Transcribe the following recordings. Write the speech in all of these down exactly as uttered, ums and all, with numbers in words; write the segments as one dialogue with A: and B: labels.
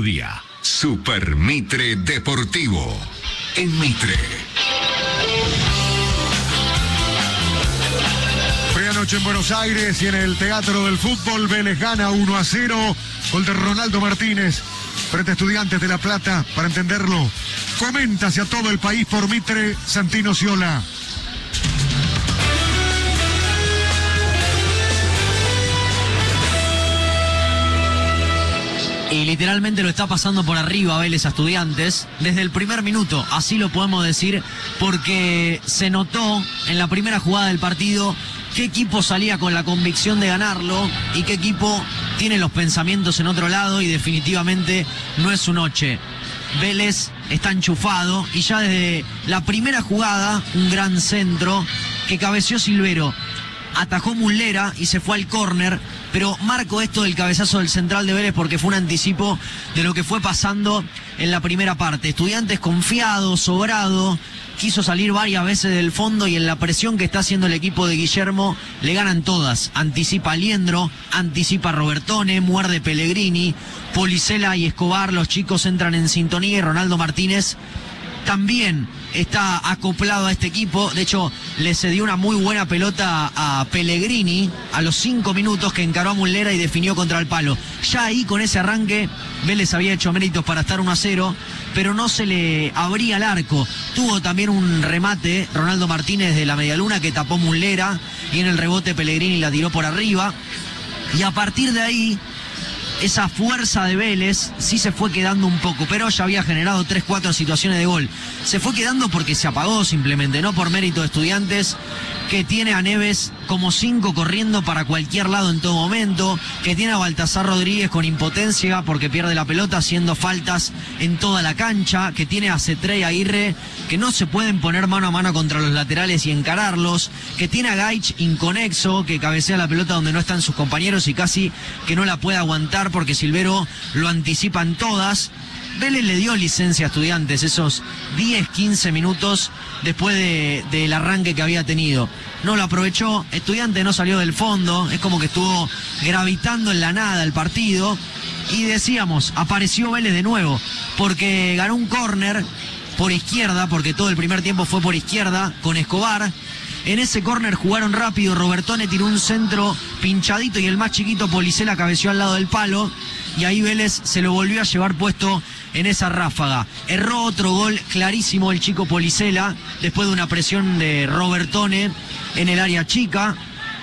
A: tu día. Super Mitre Deportivo. En Mitre.
B: Fue anoche en Buenos Aires y en el Teatro del Fútbol. Vélez gana uno a cero. Gol de Ronaldo Martínez frente a Estudiantes de La Plata. Para entenderlo, comenta hacia todo el país por Mitre, Santino Ciola.
C: Y literalmente lo está pasando por arriba Vélez a Estudiantes desde el primer minuto, así lo podemos decir, porque se notó en la primera jugada del partido qué equipo salía con la convicción de ganarlo y qué equipo tiene los pensamientos en otro lado, y definitivamente no es su noche. Vélez está enchufado y ya desde la primera jugada, un gran centro que cabeció Silvero, atajó Muslera y se fue al córner. Pero marco esto del cabezazo del central de Vélez porque fue un anticipo de lo que fue pasando en la primera parte. Estudiantes confiado, sobrado, quiso salir varias veces del fondo y en la presión que está haciendo el equipo de Guillermo le ganan todas. Anticipa Liendro, anticipa Robertone, muerde Pellegrini, Policella y Escobar, los chicos entran en sintonía y Ronaldo Martínez también está acoplado a este equipo. De hecho, le cedió una muy buena pelota a Pellegrini a los cinco minutos, que encaró a Muslera y definió contra el palo. Ya ahí, con ese arranque, Vélez había hecho méritos para estar uno a cero, pero no se le abría el arco. Tuvo también un remate Ronaldo Martínez de la medialuna que tapó Muslera, y en el rebote Pellegrini la tiró por arriba. Y a partir de ahí, esa fuerza de Vélez sí se fue quedando un poco, pero ya había generado tres cuatro situaciones de gol. Se fue quedando porque se apagó simplemente, no por mérito de Estudiantes, que tiene a Neves como cinco corriendo para cualquier lado en todo momento, que tiene a Baltasar Rodríguez con impotencia porque pierde la pelota haciendo faltas en toda la cancha, que tiene a Cetré y Aguirre que no se pueden poner mano a mano contra los laterales y encararlos, que tiene a Gaich inconexo, que cabecea la pelota donde no están sus compañeros y casi que no la puede aguantar porque Silvero lo anticipa en todas. Vélez le dio licencia a Estudiantes esos diez quince minutos después de, del arranque que había tenido. No lo aprovechó, Estudiantes no salió del fondo, es como que estuvo gravitando en la nada el partido. Y decíamos, apareció Vélez de nuevo, porque ganó un córner por izquierda, porque todo el primer tiempo fue por izquierda, con Escobar. En ese córner jugaron rápido, Robertone tiró un centro pinchadito y el más chiquito Policella cabeció al lado del palo, y ahí Vélez se lo volvió a llevar puesto en esa ráfaga. Erró otro gol clarísimo el chico Policella después de una presión de Robertone en el área chica,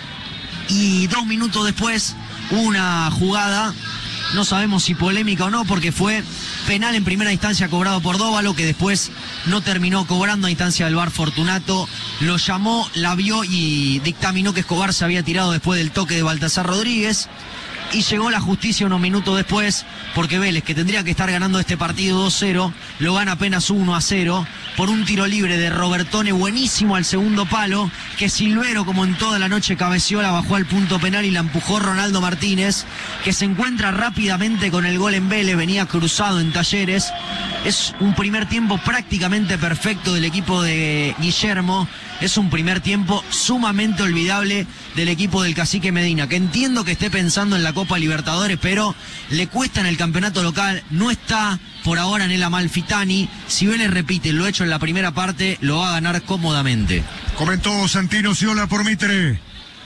C: y dos minutos después una jugada, no sabemos si polémica o no, porque fue penal en primera instancia cobrado por Dóvalo, que después no terminó cobrando a instancia del V A R Fortunato. Lo llamó, la vio y dictaminó que Escobar se había tirado después del toque de Baltasar Rodríguez. Y llegó la justicia unos minutos después, porque Vélez, que tendría que estar ganando este partido dos cero, lo gana apenas uno a cero por un tiro libre de Robertone buenísimo al segundo palo, que Silvero, como en toda la noche, cabeció, la bajó al punto penal y la empujó Ronaldo Martínez, que se encuentra rápidamente con el gol en Vélez, venía cruzado en Talleres. Es un primer tiempo prácticamente perfecto del equipo de Guillermo. Es un primer tiempo sumamente olvidable del equipo del Cacique Medina, que entiendo que esté pensando en la Copa Libertadores, pero le cuesta en el campeonato local, no está por ahora en el Amalfitani. Si Vélez repite lo hecho en la primera parte, lo va a ganar cómodamente.
B: Comentó Santino Ciola por Mitre.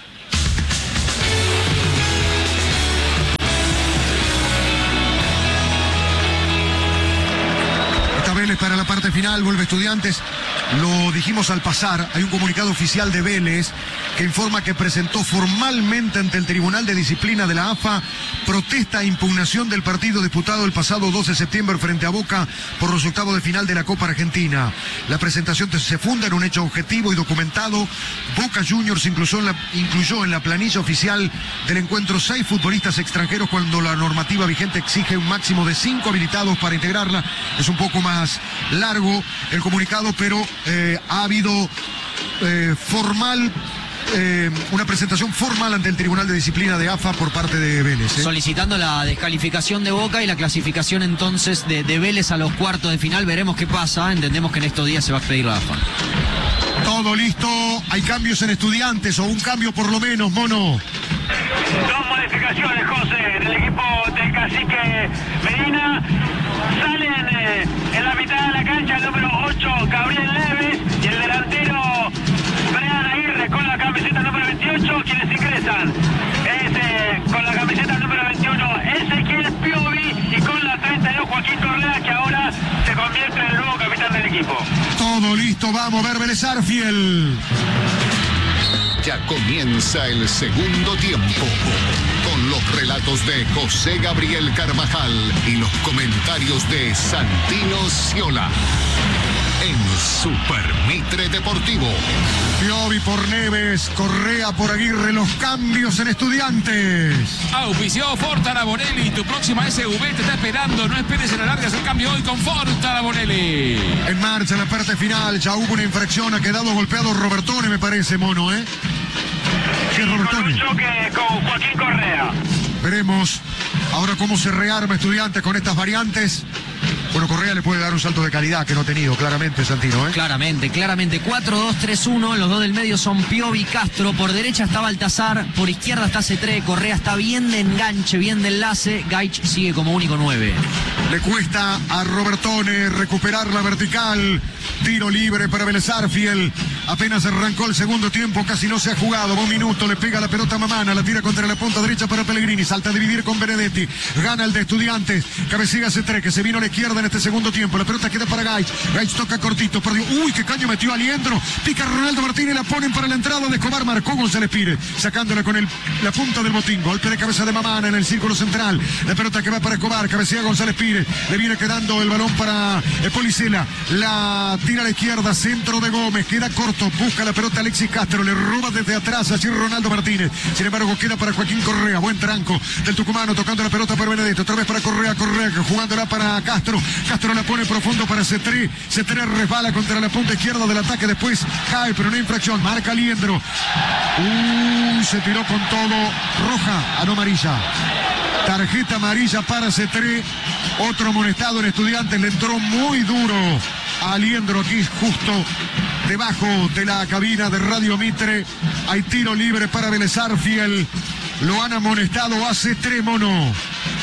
B: Vélez para la parte final, vuelve Estudiantes. Lo dijimos al pasar, hay un comunicado oficial de Vélez que informa que presentó formalmente ante el Tribunal de Disciplina de la A F A protesta e impugnación del partido disputado el pasado doce de septiembre frente a Boca por los octavos de final de la Copa Argentina. La presentación se funda en un hecho objetivo y documentado. Boca Juniors incluyó en la, incluyó en la planilla oficial del encuentro seis futbolistas extranjeros cuando la normativa vigente exige un máximo de cinco habilitados para integrarla. Es un poco más largo el comunicado, pero eh, ha habido eh, formal Eh, una presentación formal ante el Tribunal de Disciplina de A F A por parte de Vélez, ¿eh?
C: Solicitando la descalificación de Boca y la clasificación entonces de, de Vélez a los cuartos de final. Veremos qué pasa, entendemos que en estos días se va a expedir la A F A.
B: Todo listo, hay cambios en Estudiantes, o un cambio por lo menos, Mono.
D: Dos modificaciones, José, del equipo del Cacique Quique Medina. Salen eh, en la mitad de la cancha el número ocho, Gabriel Leves, y el delantero Brian Aguirre con la camiseta número veintiocho. Quienes ingresan es eh, con la camiseta número veintiuno Ezequiel Piovi, y con la treinta y dos Joaquín Correa, que ahora se convierte en el nuevo capitán del equipo.
B: Todo listo, vamos a ver Vélez Arfiel.
A: Ya comienza el segundo tiempo, con los relatos de José Gabriel Carvajal y los comentarios de Santino Sciola. En Super Mitre Deportivo.
B: Piovi por Neves, Correa por Aguirre, los cambios en Estudiantes.
E: Auspició Fortana Bonelli, tu próxima S U V te está esperando. No esperes en la larga, el cambio hoy con Fortana Bonelli.
B: En marcha la parte final, ya hubo una infracción, ha quedado golpeado Robertone, me parece, Mono, ¿eh?
D: Sí, con un choque con Joaquín Correa.
B: Veremos ahora cómo se rearma Estudiantes con estas variantes. Bueno, Correa le puede dar un salto de calidad que no ha tenido, claramente, Santino, ¿eh?
C: Claramente, claramente. cuatro dos tres uno, los dos del medio son Piovi, Castro. Por derecha está Baltazar, por izquierda está Cetré. Correa está bien de enganche, bien de enlace. Gaich sigue como único nueve.
B: Le cuesta a Robertone recuperar la vertical. Tiro libre para Vélez Arfiel. Apenas arrancó el segundo tiempo, casi no se ha jugado. Un minuto, le pega la pelota a Mamana, la tira contra la punta derecha para Pellegrini. Salta a dividir con Benedetti. Gana el de Estudiantes. Cabecilla Cetré, que se vino a la izquierda en este segundo tiempo. La pelota queda para Gaich. Gaich toca cortito, perdió. Uy, qué caño metió Aliendro. Pica Ronaldo Martínez, la ponen para la entrada de Escobar. Marcó González Pires, sacándola con el, la punta del botín. Golpe de cabeza de Mamana en el círculo central. La pelota que va para Escobar. Cabecea González Pires. Le viene quedando el balón para eh, Policela. La tira a la izquierda. Centro de Gómez. Queda corto. Busca la pelota Alexis Castro. Le roba desde atrás allí Ronaldo Martínez. Sin embargo, queda para Joaquín Correa. Buen tranco del tucumano. Tocando la pelota para Benedetti. Otra vez para Correa. Correa jugándola para Castro. Castro la pone profundo para Cetré. Cetré resbala contra la punta izquierda del ataque. Después cae, pero no infracción. Marca Aliendro. Uy, se tiró con todo. Roja, a no amarilla. Tarjeta amarilla para Cetré. Otro amonestado en Estudiantes. Le entró muy duro a Aliendro aquí, justo debajo de la cabina de Radio Mitre. Hay tiro libre para Vélez Arfiel. Lo han amonestado a Cetré, Mono.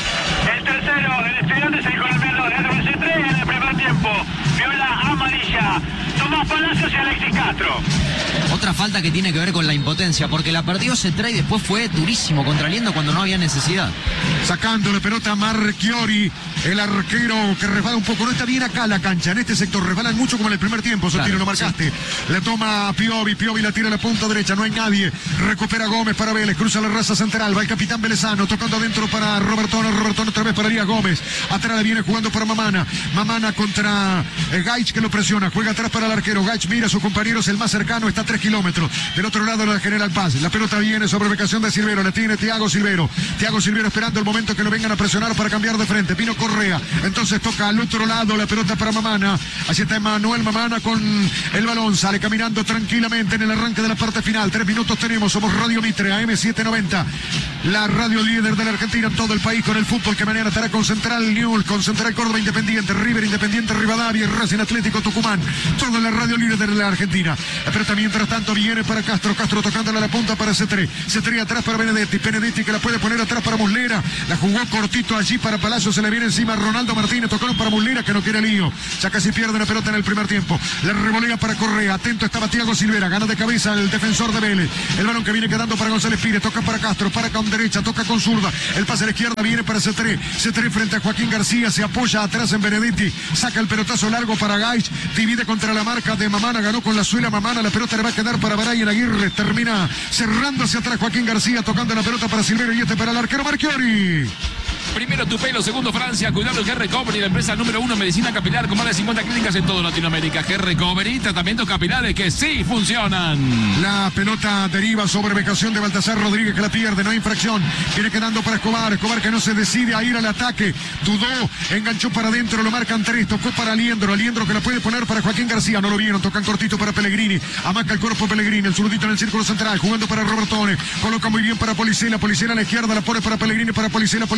D: El tercero, el Estudiantes, el colombiano Edwin Cetré en el primer tiempo. Viola amarilla. Tomás Palacios y Alexis Castro.
C: Otra falta que tiene que ver con la impotencia, porque la perdió Cetré y después fue durísimo contra Aliendro cuando no había necesidad.
B: Sacando la pelota a Marchiori, el arquero que resbala un poco. No está bien acá la cancha, en este sector resbalan mucho como en el primer tiempo. Sotiro, claro, lo marcaste. Sí. Le toma a Piovi, Piovi la tira a la punta derecha, no hay nadie. Recupera Gómez para Vélez, cruza la raza central, va el capitán velezano, tocando adentro para Robertone, Robertone otra vez para Elías Gómez. Atrás le viene jugando para Mamana. Mamana contra eh, Gaich, que lo presiona, juega atrás para el arquero. Gaich mira a sus compañeros, el más cercano está a tres kilómetros. Del otro lado la de General Paz. La pelota viene sobre ubicación de Silvero, la tiene Thiago Silvero. Thiago Silvero esperando el momento que lo vengan a presionar para cambiar de frente. Vino Correa, entonces toca al otro lado la pelota para Mamana. Así está Manuel Mamana con el balón, sale caminando tranquilamente en el arranque de la parte final. Tres minutos tenemos, somos Radio Mitre, A M setecientos noventa, la radio líder de la Argentina en todo el país, con el fútbol que mañana estará con Central Newell's, con Central Córdoba Independiente, River Independiente Rivadavia, Racing Atlético Tucumán, toda la radio líder de la Argentina. La pelota mientras tanto viene para Castro, Castro tocándole a la punta para Cetré, Cetré atrás para Benedetti, Benedetti que la puede poner atrás para Muslera, la jugó cortito allí para Palacio, se le viene encima Ronaldo Martínez, tocaron para Muslera que no quiere lío, ya casi pierde la pelota en el primer tiempo, la revolea para Correa, atento estaba Thiago Silvera, gana de cabeza el defensor de Vélez, el balón que viene quedando para González Pires, toca para Castro, para con derecha, toca con zurda, el pase a la izquierda viene para Cetré, Cetré frente a Joaquín García, se apoya atrás en Benedetti, saca el pelotazo largo para Gaich, divide contra la marca de Mamana, ganó con la suela Mamana, la pelota le va a quedar para Brian Aguirre, termina cerrando hacia atrás Joaquín García, tocando la pelota para Silvero y este para el arquero Marchiori.
E: Primero Tupelo, segundo Francia, cuidado G Recovery, la empresa número uno en medicina capilar con más de cincuenta clínicas en toda Latinoamérica. G Recovery, tratamientos capilares que sí funcionan.
B: La pelota deriva sobre ubicación de Baltasar Rodríguez que la pierde, no hay infracción. Viene quedando para Escobar, Escobar que no se decide a ir al ataque, dudó, enganchó para adentro, lo marcan tres, tocó para Aliendro, Aliendro que la puede poner para Joaquín García, no lo vieron, tocan cortito para Pellegrini, amaca el cuerpo Pellegrini, el zurdito en el círculo central, jugando para Robertone, coloca muy bien para Policela, Policela a la izquierda, la pone para Pellegrini, para Policela, Policela que la puede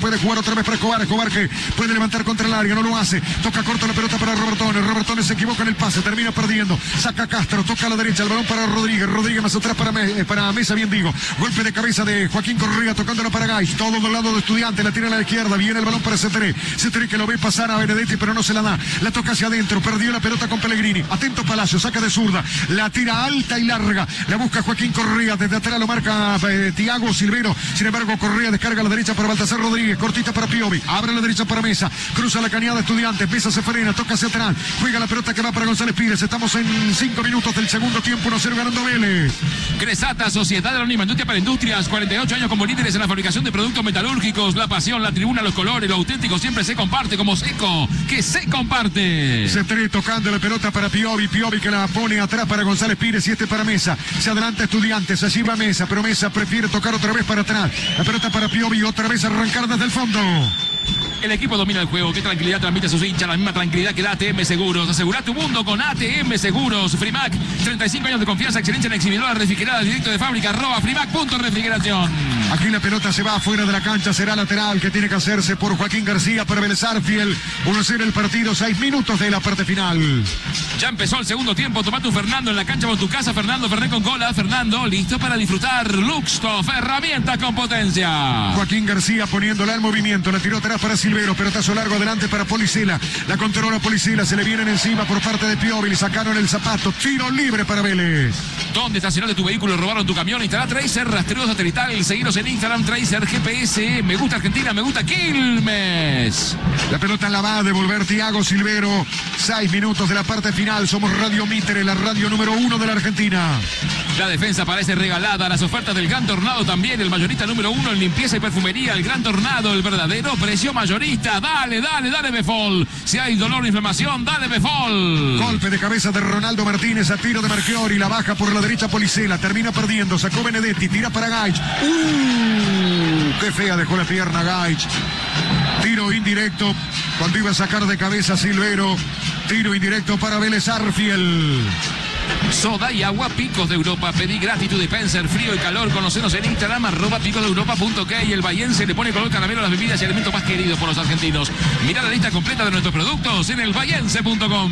B: puede jugar otra vez para Escobar. Escobar que puede levantar contra el área, no lo hace. Toca corto la pelota para Robertone. Robertone se equivoca en el pase, termina perdiendo. Saca Castro, toca a la derecha, el balón para Rodríguez. Rodríguez más atrás para, Me, para Mesa, bien digo. Golpe de cabeza de Joaquín Correa, tocándolo para Gaich. Todo del lado de Estudiantes, la tira a la izquierda. Viene el balón para Ceteré. Ceteré que lo ve pasar a Benedetti, pero no se la da. La toca hacia adentro, perdió la pelota con Pellegrini. Atento Palacio, saca de zurda. La tira alta y larga. La busca Joaquín Correa. Desde atrás lo marca eh, Thiago Silvero. Sin embargo, Correa descarga a la derecha para Baltasar Rodríguez. Cortita para Piovi. Abre a la derecha para Mesa. Cruza la cañada de Estudiantes. Mesa se frena, toca hacia atrás. Juega la pelota que va para González Pires. Estamos en cinco minutos del segundo tiempo. uno cero ganando Vélez.
E: Cresata, Sociedad Anónima Industria para Industrias. cuarenta y ocho años como líderes en la fabricación de productos metalúrgicos. La pasión, la tribuna, los colores, lo auténtico siempre se comparte como Seco. Que se comparte.
B: Ceteré tocando la pelota para Piovi. Piovi que la pone atrás para González Pires y este para Mesa. Se adelanta Estudiantes. Allí va Mesa, pero Mesa prefiere tocar otra vez para atrás. La pelota para Piovi. Otra vez arrancar desde el fondo.
E: El equipo domina el juego. Qué tranquilidad transmite a sus hinchas. La misma tranquilidad que da A T M Seguros. Asegura tu mundo con A T M Seguros. Frimac, treinta y cinco años de confianza, excelencia en exhibidora refrigerada directo de fábrica. Arroba Frimac punto refrigeración.
B: Aquí la pelota se va afuera de la cancha. Será lateral que tiene que hacerse por Joaquín García para Vélez Arfiel. uno cero el partido. seis minutos de la parte final.
E: Ya empezó el segundo tiempo. Tomate un Fernando en la cancha con tu casa. Fernando Ferné con cola. Fernando listo para disfrutar. Luxtof, herramienta con potencia.
B: Joaquín García poniéndola en movimiento. La tiró atrás para Silvero. Pelotazo largo adelante para Policela. La controla Policela. Se le vienen encima por parte de Piovi. Le sacaron el zapato. Tiro libre para Vélez.
E: ¿Dónde estacionaste tu vehículo? Robaron tu camión. Instala Tracer, rastreo satelital. Seguiros en Instagram, Tracer, G P S. Me gusta Argentina, me gusta Quilmes.
B: La pelota la va a devolver Thiago Silvero. Seis minutos de la parte final. Somos Radio Mitre, la radio número uno de la Argentina.
E: La defensa parece regalada. Las ofertas del Gran Tornado también. El mayorista número uno en limpieza y perfumería. El Gran Tornado, el verdadero precio mayorista. Dale, dale, dale Befol. Si hay dolor o inflamación, dale Befol.
B: Golpe de cabeza de Ronaldo Martínez a tiro de Marchiori. La baja por la derecha Policela. Termina perdiendo. Sacó Benedetti. Tira para Gaich. Uh, qué fea dejó la pierna Gaich. Tiro indirecto cuando iba a sacar de cabeza Silvero. Tiro indirecto para Vélez Arfiel.
E: Soda y agua Picos de Europa. Pedí gratitud Dispenser, frío y calor. Conocenos en Instagram, arroba picos de europa punto ok. Y el bahiense le pone color caramelo a las bebidas y alimentos más queridos por los argentinos. Mira la lista completa de nuestros productos en el bahiense punto com.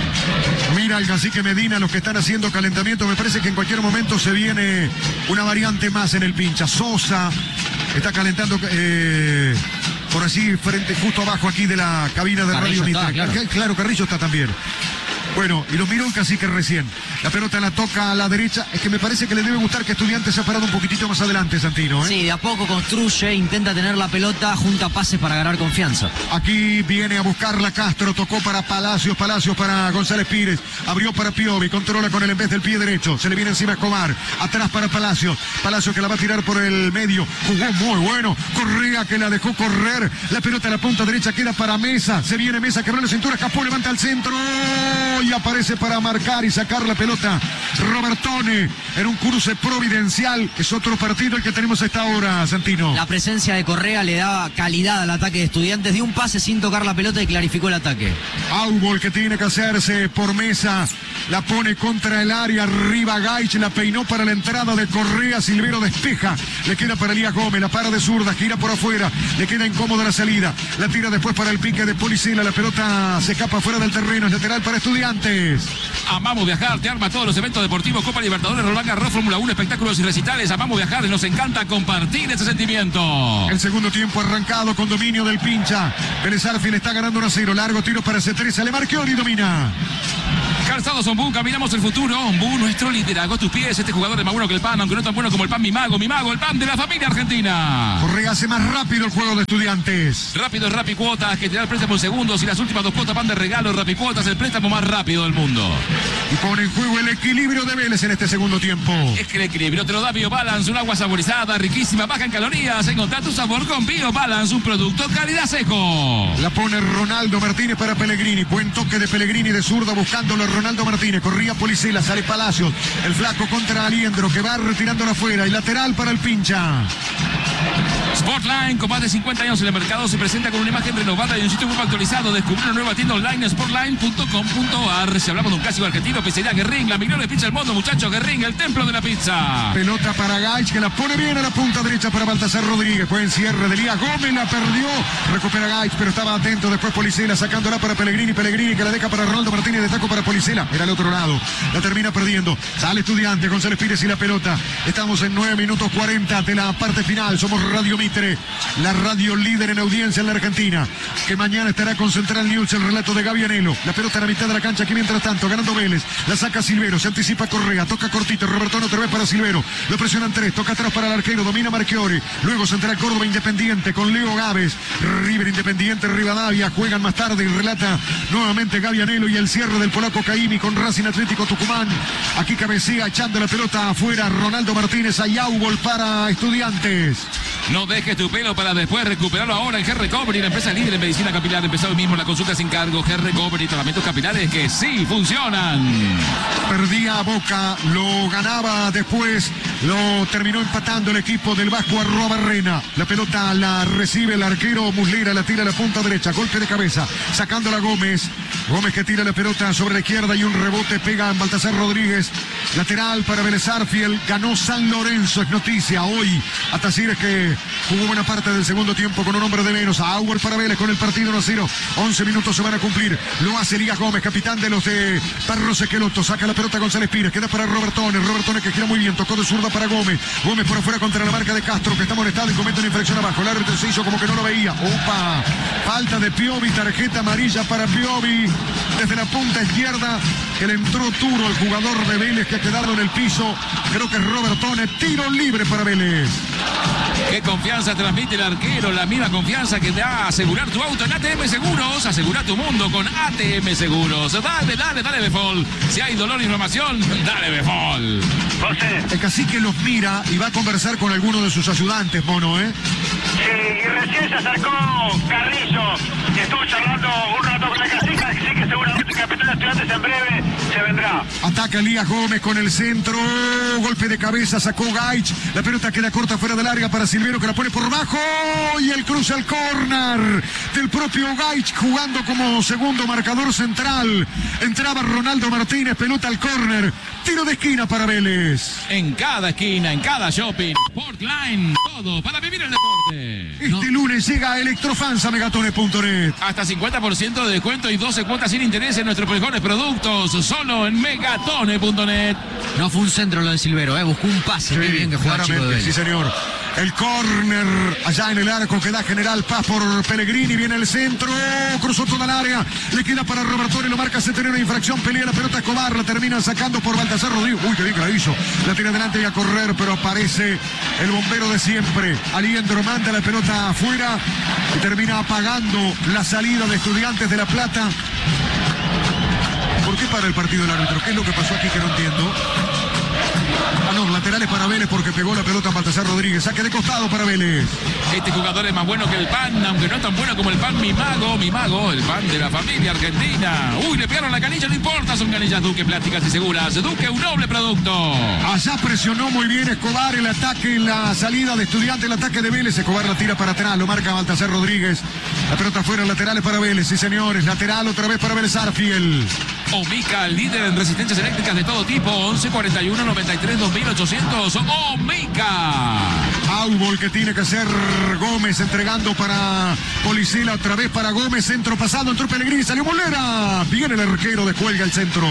B: Mira el cacique Medina, los que están haciendo calentamiento. Me parece que en cualquier momento se viene una variante más en el pincha. Sosa está calentando eh, por así, frente, justo abajo aquí de la cabina de
C: Carrillo
B: Radio
C: está,
B: Mitre.
C: claro.
B: Claro, Carrillo está también. Bueno, y lo miró el cacique recién. La pelota la toca a la derecha. Es que me parece que le debe gustar que Estudiantes se ha parado un poquitito más adelante, Santino, ¿eh?
C: Sí, de a poco construye, intenta tener la pelota, junta pases para ganar confianza.
B: Aquí viene a buscarla Castro, tocó para Palacios, Palacios para González Pires, abrió para Piovi, controla con él en vez del pie derecho, se le viene encima Escobar, atrás para Palacios, Palacios que la va a tirar por el medio, jugó muy bueno, Correa que la dejó correr, la pelota a la punta derecha queda para Mesa, se viene Mesa, quebró la cintura, escapó, levanta al centro y aparece para marcar y sacar la pelota Robertone en un cruce providencial, que es otro partido el que tenemos a esta hora, Santino.
C: La presencia de Correa le da calidad al ataque de Estudiantes, dio un pase sin tocar la pelota y clarificó el ataque.
B: Aubol que tiene que hacerse por Mesa, la pone contra el área, arriba Gaich, la peinó para la entrada de Correa, Silvero despeja, le queda para Elías Gómez, la para de zurda, gira por afuera, le queda incómoda la salida, la tira después para el pique de Policela, la pelota se escapa fuera del terreno, es lateral para Estudiantes.
E: Amamos viajar, te arma todos los eventos deportivos, Copa Libertadores, Roland Garros, Fórmula uno, espectáculos y recitales. Amamos viajar, nos encanta compartir ese sentimiento.
B: El segundo tiempo arrancado con dominio del pincha. Vélez Arfiel está ganando uno a cero. Largo tiro para C tres. Le marcó y domina.
E: Calzados Ombú, caminamos el futuro. Ombú, nuestro liderazgo. Tus pies, este jugador es más bueno que el pan, aunque no tan bueno como el pan Mi Mago. Mi Mago, el pan de la familia argentina.
B: Correa hace más rápido el juego de Estudiantes.
E: Rápido es Rapicuotas, que te da el préstamo en segundos y las últimas dos cuotas van de regalo. Rapicuotas, el préstamo más rápido del mundo.
B: Y pone en juego el equilibrio de Vélez en este segundo tiempo.
E: Es que el equilibrio te lo da BioBalance, un agua saborizada, riquísima, baja en calorías. Encontrá tu sabor con BioBalance, un producto calidad Seco.
B: La pone Ronaldo Martínez para Pellegrini. Buen toque de Pellegrini de zurda buscándolo Ronaldo Martínez. Corría Policela, sale Palacios. El flaco contra Aliendro que va retirándola afuera. Y lateral para el pincha.
E: Sportline, con más de cincuenta años en el mercado, se presenta con una imagen renovada y un sitio web actualizado. Descubre una nueva tienda online, sportline punto com punto a r. Si hablamos de un clásico argentino, pizzería Guerrín, la mejor pizza del mundo, muchachos. Guerrín, el templo de la pizza.
B: Pelota para Gaich, que la pone bien a la punta derecha para Baltasar Rodríguez. Buen cierre de Elías Gómez, la perdió. Recupera Gaich, pero estaba atento. Después Policela sacándola para Pellegrini. Pellegrini que la deja para Ronaldo Martínez. De taco para Policela. Era al otro lado. La termina perdiendo. Sale Estudiante, González Pires y la pelota. Estamos en nueve minutos cuarenta de la parte final. Somos Radio Mitre, la radio líder en audiencia en la Argentina, que mañana estará con Central News, el relato de Gaby Anelo. La pelota a la mitad de la cancha, que mientras tanto ganando Vélez, la saca Silvero, se anticipa Correa, toca cortito, Robertón otra vez para Silvero, lo presionan tres, toca atrás para el arquero, domina Marchiori, luego Central Córdoba Independiente con Leo Gávez, River Independiente Rivadavia, juegan más tarde y relata nuevamente Gaby Anelo, y el cierre del polaco Caimi con Racing Atlético Tucumán. Aquí cabecea echando la pelota afuera Ronaldo Martínez, a Yaubol para Estudiantes.
E: No dejes tu pelo para después recuperarlo ahora en G-Recovery, la empresa líder en medicina capilar. Empezó hoy mismo la consulta sin cargo. G-Recovery, tratamientos capilares que sí funcionan.
B: Perdía Boca, lo ganaba después, lo terminó empatando el equipo del Vasco Arrobarrena. La pelota la recibe el arquero Muslera, la tira a la punta derecha, golpe de cabeza, sacándola Gómez. Gómez que tira la pelota sobre la izquierda y un rebote pega en Baltasar Rodríguez. Lateral para Vélez Arfiel, ganó San Lorenzo, es noticia hoy. Hasta decir es que jugó buena parte del segundo tiempo con un hombre de menos. A Auer para Vélez con el partido uno a cero. once minutos se van a cumplir. Lo hace Elías Gómez, capitán de los de Perros Esqueloto. Saca la pelota González Pires. Queda para Robertone. Robertone que gira muy bien. Tocó de zurda para Gómez. Gómez por afuera contra la marca de Castro, que está molestado y comete una infracción abajo. El árbitro se hizo como que no lo veía. Opa. Falta de Piovi. Tarjeta amarilla para Piovi. Desde la punta izquierda, que le entró duro al jugador de Vélez, que ha quedado en el piso. Creo que es Robertone. Tiro libre para Vélez.
E: Qué confianza transmite el arquero, la misma confianza que te da asegurar tu auto en A T M Seguros. Asegura tu mundo con A T M Seguros. Dale, dale, dale Befol. Si hay dolor e inflamación, dale Befol.
D: José.
B: El cacique los mira y va a conversar con alguno de sus ayudantes, Mono, ¿eh?
D: Sí, y recién se acercó Carrillo y estuvo charlando un rato con el cacique, así que seguramente el capitán de Estudiantes en breve se vendrá.
B: Ataca Elías Gómez con el centro, golpe de cabeza, sacó Gaich, la pelota queda corta fuera del área para Silvero, que la pone por bajo, y el cruce al córner del propio Gaich, jugando como segundo marcador central. Entraba Ronaldo Martínez, pelota al córner, tiro de esquina para Vélez.
E: En cada esquina, en cada shopping, Sportline, todo para vivir el deporte.
B: Este
E: No.
B: lunes llega Electrofans a megatones punto net.
E: Hasta cincuenta por ciento de descuento y doce cuotas sin interés en nuestros mejores productos, solo en megatone punto net.
C: No fue un centro lo de Silvero, ¿eh? Buscó un pase. Qué bien que juega el chico de
B: claramente,
C: Vélez.
B: sí señor. El córner allá en el arco que da General Paz por Pellegrini, viene el centro, cruzó toda el área, le queda para Robertone, lo marca Centenario de infracción, pelea la pelota Escobar, la termina sacando por Baltasar Rodríguez. Uy, qué bien que la hizo, la tira adelante y a correr, pero aparece el bombero de siempre. Aliendro manda la pelota afuera y termina apagando la salida de Estudiantes de La Plata. ¿Por qué para el partido del árbitro? ¿Qué es lo que pasó aquí que no entiendo? Ah, no, laterales para Vélez porque pegó la pelota a Baltasar Rodríguez. Saque de costado para Vélez.
E: Este jugador es más bueno que el pan, aunque no tan bueno como el pan Mi Mago, Mi Mago, el pan de la familia argentina. Uy, le pegaron la canilla, no importa, son canillas Duque, plásticas y seguras. Duque, un noble producto.
B: Allá presionó muy bien Escobar el ataque, la salida de Estudiantes, el ataque de Vélez. Escobar la tira para atrás, lo marca Baltasar Rodríguez. La pelota fuera, laterales para Vélez, sí señores. Lateral otra vez para Vélez Arfiel.
E: Omica, líder en resistencias eléctricas de todo tipo. once cuarenta y uno noventa y tres dos mil ochocientos. Omica.
B: Aubol que tiene que ser Gómez entregando para Policela, otra vez para Gómez, centro pasado, entró Pellegrini, salió Molera. Viene el arquero, descuelga el centro.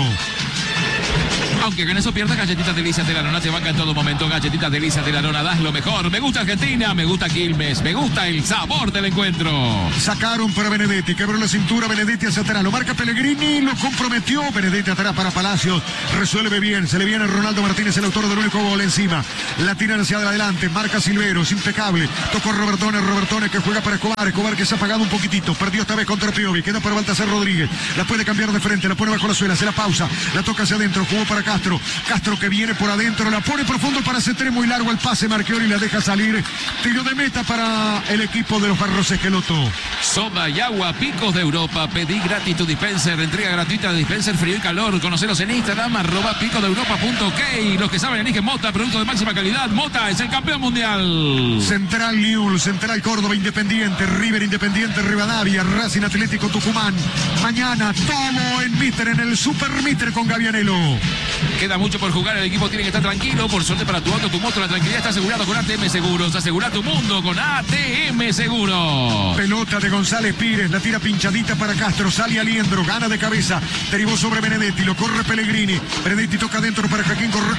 E: Aunque con eso pierdas, Galletitas Delicias de la Nona te banca en todo momento. Galletitas Delicias de la Nona, das lo mejor. Me gusta Argentina, me gusta Quilmes, me gusta el sabor del encuentro.
B: Sacaron para Benedetti, quebró la cintura, Benedetti hacia atrás, lo marca Pellegrini, lo comprometió, Benedetti atrás para Palacios, resuelve bien, se le viene Ronaldo Martínez, el autor del único gol encima, la tiran hacia adelante, marca Silvero, es impecable, tocó Robertone, Robertone que juega para Escobar, Escobar que se ha apagado un poquitito, perdió esta vez contra Piovi, queda para Baltasar Rodríguez, la puede cambiar de frente, la pone bajo la suela, se la pausa, la toca hacia adentro, jugó para acá Castro. Castro que viene por adentro, la pone profundo para Cetré, muy largo el pase, Marchiori la deja salir. Tiro de meta para el equipo de los Barros Esqueloto.
E: Soda y agua, Picos de Europa. Pedí gratis tu dispenser. Entrega gratuita de dispenser frío y calor. Conoceros en Instagram, arroba pico de europa punto ok. Los que saben, eligen Mota, producto de máxima calidad. Mota es el campeón mundial.
B: Central Newell's, Central Córdoba, Independiente, River Independiente, Rivadavia, Racing Atlético Tucumán. Mañana todo en Mitre, en el Super Mitre con Gavianelo.
E: Queda mucho por jugar, el equipo tiene que estar tranquilo. Por suerte para tu auto, tu moto, la tranquilidad está asegurada con A T M Seguros. Asegura tu mundo con A T M Seguros.
B: Pelota de González Pires, la tira pinchadita para Castro, sale Aliendro, gana de cabeza, derivó sobre Benedetti, lo corre Pellegrini. Benedetti toca adentro para Joaquín Correa.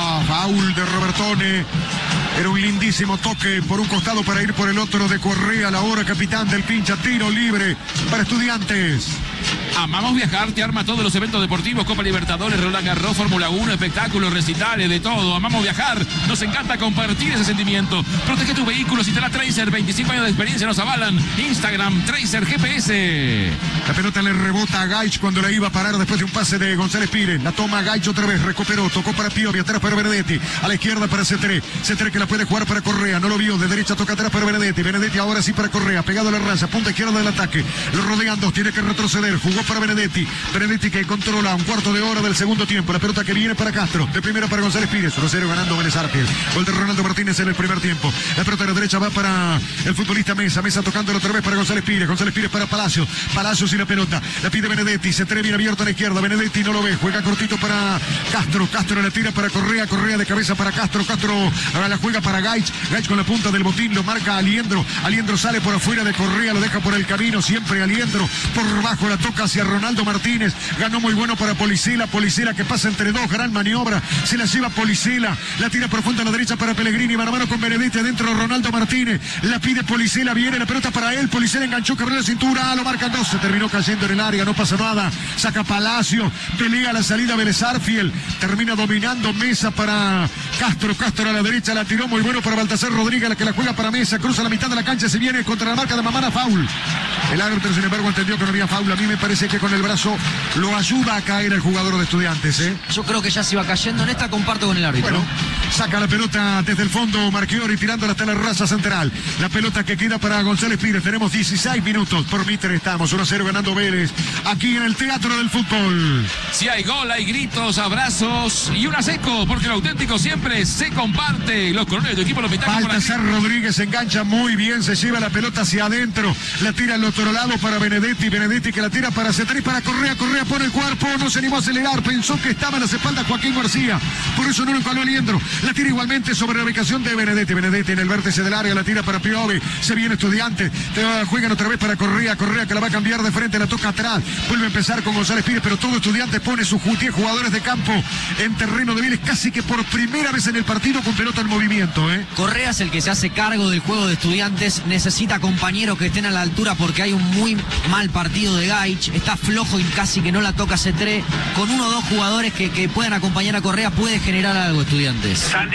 B: Faul de Robertone. Era un lindísimo toque por un costado para ir por el otro de Correa, la hora capitán del pincha, tiro libre para Estudiantes.
E: Amamos viajar, te arma todos los eventos deportivos, Copa Libertadores, Roland Garros, Fórmula uno, espectáculos, recitales, de todo. Amamos viajar, nos encanta compartir ese sentimiento. Protege tus vehículos, instala Tracer, veinticinco años de experiencia nos avalan. Instagram, Tracer G P S.
B: La pelota le rebota a Gaich cuando la iba a parar después de un pase de González Pires. La toma Gaich otra vez, recuperó, tocó para Piovi, atrás para Benedetti, a la izquierda para Cetré. Cetré que la puede jugar para Correa, no lo vio, de derecha toca atrás para Benedetti. Benedetti ahora sí para Correa, pegado a la raza, punta izquierda del ataque. Lo rodean dos, tiene que retroceder, jugó para Benedetti. Benedetti que controla un cuarto de hora del segundo tiempo. La pelota que viene para Castro, de primera para González Pires, uno cero ganando Vélez Arfiel. Gol de Ronaldo Martínez en el primer tiempo. La pelota de la derecha va para el futbolista Mesa, Mesa tocándolo otra vez para González Pires, González Pires para Palacios, Palacios y la pelota, la pide Benedetti, se atreve bien abierto a la izquierda, Benedetti no lo ve, juega cortito para Castro, Castro la tira para Correa, Correa de cabeza para Castro, Castro ahora la juega para Gaich, Gaich con la punta del botín, lo marca Aliendro, Aliendro sale por afuera de Correa, lo deja por el camino, siempre Aliendro, por bajo la toca hacia Ronaldo Martínez, ganó muy bueno para Policela, Policela que pasa entre dos, gran maniobra, se la lleva Policela, la tira profunda a la derecha para Pellegrini, mano a mano con Benedetti, adentro Ronaldo Martínez, la pide Policela, viene la pelota para él, Policela enganchó, cabrón la cintura, lo marcan dos, se terminó cayendo en el área, no pasa nada, saca Palacio, pelea la salida Vélez Arfiel, termina dominando Mesa para Castro, Castro a la derecha, la tiró muy bueno para Baltasar Rodríguez, la que la juega para Mesa, cruza la mitad de la cancha, se viene contra la marca de Mamana, foul. El árbitro, sin embargo, entendió que no había foul, a mí me parece que con el brazo lo ayuda a caer el jugador de Estudiantes, ¿eh?
C: Yo creo que ya se iba cayendo, en esta comparto con el árbitro.
B: Bueno, saca la pelota desde el fondo Marchiori tirándola hasta la raza central. La pelota que queda para González Pires. Tenemos dieciséis minutos por Mitre. Estamos uno a cero ganando Vélez aquí en el Teatro del Fútbol.
E: Si hay gol, hay gritos, abrazos y una seco, porque lo auténtico siempre se comparte. Los colores de tu equipo, los pitacos.
B: Baltasar Rodríguez se engancha muy bien, se lleva la pelota hacia adentro, la tira al otro lado para Benedetti, Benedetti que la tira para Cetré, para Correa, Correa pone el cuerpo, no se animó a acelerar, pensó que estaba en las espaldas Joaquín García, por eso no lo caló Aliendro, la tira igualmente sobre la ubicación de Benedetti, Benedetti en el vértice del área, la tira para Piovi, se viene Estudiante, juegan otra vez para Correa, Correa que la va a cambiar de frente, la toca atrás, vuelve a empezar con González Pires, pero todo Estudiante pone sus diez jugadores de campo en terreno de Vélez, casi que por primera vez en el partido con pelota en movimiento, ¿eh?
C: Correa es el que se hace cargo del juego de Estudiantes, necesita compañeros que estén a la altura porque hay un muy mal partido de Gaich, está flojo y casi que no la toca Cetré, con uno o dos jugadores que, que puedan acompañar a Correa puede generar algo Estudiantes.
D: Santi.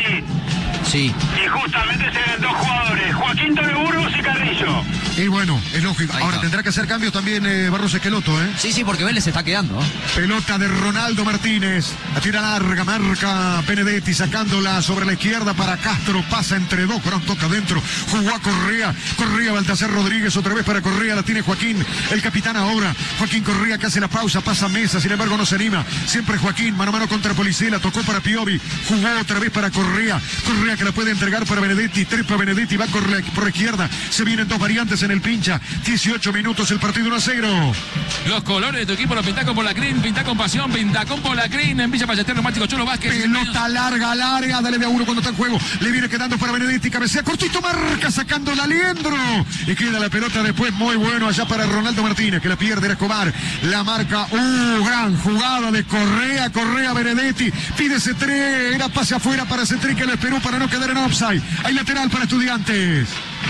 C: Sí.
D: Y justamente se ven dos jugadores, Joaquín Tore Burgos y Carrillo.
B: Y bueno, es lógico.
C: Ahí
B: Ahora
C: está.
B: tendrá que hacer cambios también eh, Barros Esqueloto, ¿eh?
C: Sí, sí, porque Vélez se está quedando.
B: Pelota de Ronaldo Martínez. La tira larga, marca Benedetti sacándola sobre la izquierda para Castro. Pasa entre dos, gran toca adentro. Jugó a Correa. Correa, Baltasar Rodríguez otra vez para Correa. La tiene Joaquín, el capitán ahora. Joaquín Correa que hace la pausa, pasa Mesa. Sin embargo, no se anima. Siempre Joaquín, mano a mano contra Policela. Tocó para Piovi. Jugó otra vez para Correa. Correa que la puede entregar para Benedetti. Trepa Benedetti, va por la, por la izquierda. Se vienen dos variantes en el pincha. dieciocho minutos el partido uno a cero.
E: Los colores de tu equipo los pintá con Polacrín, pintá con pasión, pintá con Polacrín en Villa Ballester, Neumático Cholo Vázquez.
B: Pelota larga, larga, dale de a uno cuando está en juego. Le viene quedando para Benedetti, cabecea cortito, marca, sacando la Aliendro. Y queda la pelota después, muy bueno allá para Ronaldo Martínez, que la pierde el Escobar. La marca, uh, gran jugada de Correa, Correa, Benedetti. Pide Cetré, era pase afuera para Cetré que lo esperó para no quedar en offside. Hay lateral para Estudiantes.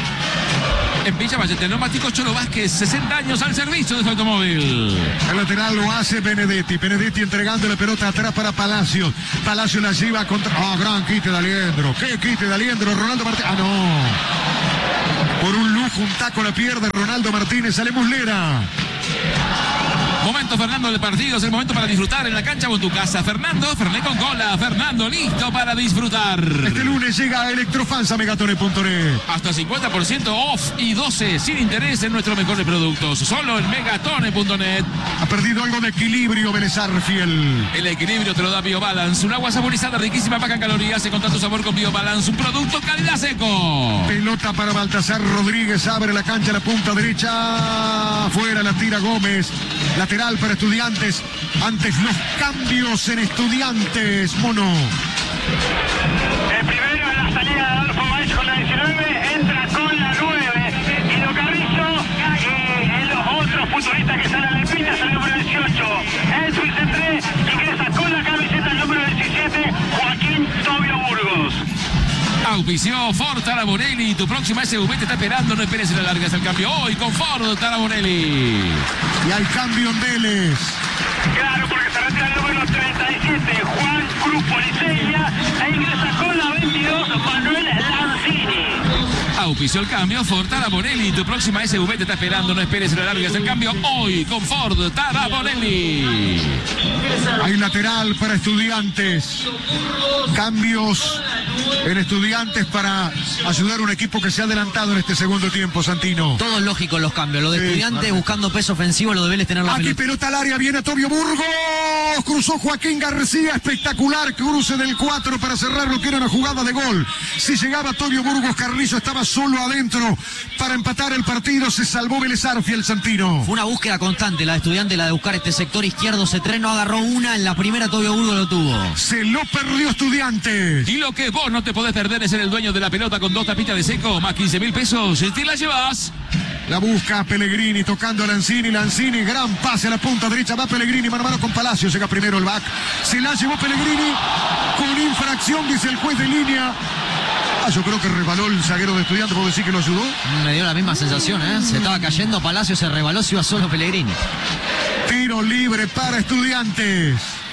E: En Villa Ballester, Neumático Cholo Vázquez, sesenta años al servicio de su automóvil.
B: El lateral lo hace Benedetti. Benedetti entregando la pelota atrás para Palacios. Palacios la lleva contra... ¡Ah, oh, gran quite de Aliendro! ¡Qué quite de Aliendro! Ronaldo Martínez... ¡Ah, no! Por un lujo, un taco la pierde Ronaldo Martínez. Sale Muslera.
E: Momento, Fernando, del partido. Es el momento para disfrutar en la cancha o en tu casa. Fernando, Fernet con cola. Fernando, listo para disfrutar.
B: Este lunes llega a Electrofans a megatone punto net.
E: Hasta cincuenta por ciento off y doce sin interés en nuestros mejores productos. Solo en megatone punto net.
B: Ha perdido algo de equilibrio Vélez Arfiel.
E: El equilibrio te lo da BioBalance. Un agua saborizada, riquísima, baja en calorías. Encontrá tu sabor con BioBalance. Un producto calidad seco.
B: Pelota para Baltasar Rodríguez. Abre la cancha a la punta derecha. Afuera la tira Gómez. Lateral para Estudiantes. Antes los cambios en Estudiantes. Mono.
D: El primero en la salida de Adolfo Baez con la diecinueve. Entra con la nueve. Y lo Carrizo. Y en los otros futuristas que salen de Pina sale el número dieciocho. Edwin Centré ingresa con la camiseta el número diecisiete. Joaquín Tobio Burgos.
E: Auspició Ford Tarabonelli. Tu próxima S U V te está esperando. No esperes en la larga. Es el cambio hoy con Ford Tarabonelli.
B: Y hay cambio en Vélez.
D: Claro, porque se retira el número treinta y siete, Juan Cruz Policeia, e ingresa con la veintidós, Manuel Lanzini.
E: Auspició el cambio Ford Tarabonelli. Tu próxima S U V te está esperando. No esperes en la larga. Es el cambio hoy con Ford Tarabonelli.
B: Hay lateral para Estudiantes. Cambios en Estudiantes para ayudar a un equipo que se ha adelantado en este segundo tiempo, Santino.
C: Todo lógico los cambios. Lo de
B: Sí,
C: Estudiantes
B: claro.
C: buscando peso ofensivo, lo de Vélez tener la
B: Aquí
C: pelota.
B: pelota al área, viene Tobio Burgos, cruzó Joaquín García, espectacular cruce del cuatro para cerrar lo que era una jugada de gol. Si llegaba Tobio Burgos, Carrizo estaba solo adentro para empatar el partido, se salvó Vélez Arfiel, Santino.
C: Fue una búsqueda constante la de Estudiantes, la de buscar este sector izquierdo. Cetreno agarró una, en la primera Tobio Burgos lo tuvo.
B: Se lo perdió Estudiantes.
E: Y lo que vos no te podés perder es ser el dueño de la pelota con dos tapitas de seco, más quince mil pesos. Te la llevas.
B: La busca Pellegrini, tocando a Lanzini, Lanzini, gran pase a la punta derecha, va Pellegrini, mano a mano con Palacio, llega primero el back, se la llevó Pellegrini, con infracción, dice el juez de línea. Ah, yo creo que resbaló el zaguero de Estudiantes, ¿puedo decir que lo ayudó?
C: Me dio la misma sensación, ¿eh? Se estaba cayendo, Palacio se rebaló, se iba solo Pellegrini.
B: Tiro libre para Estudiantes.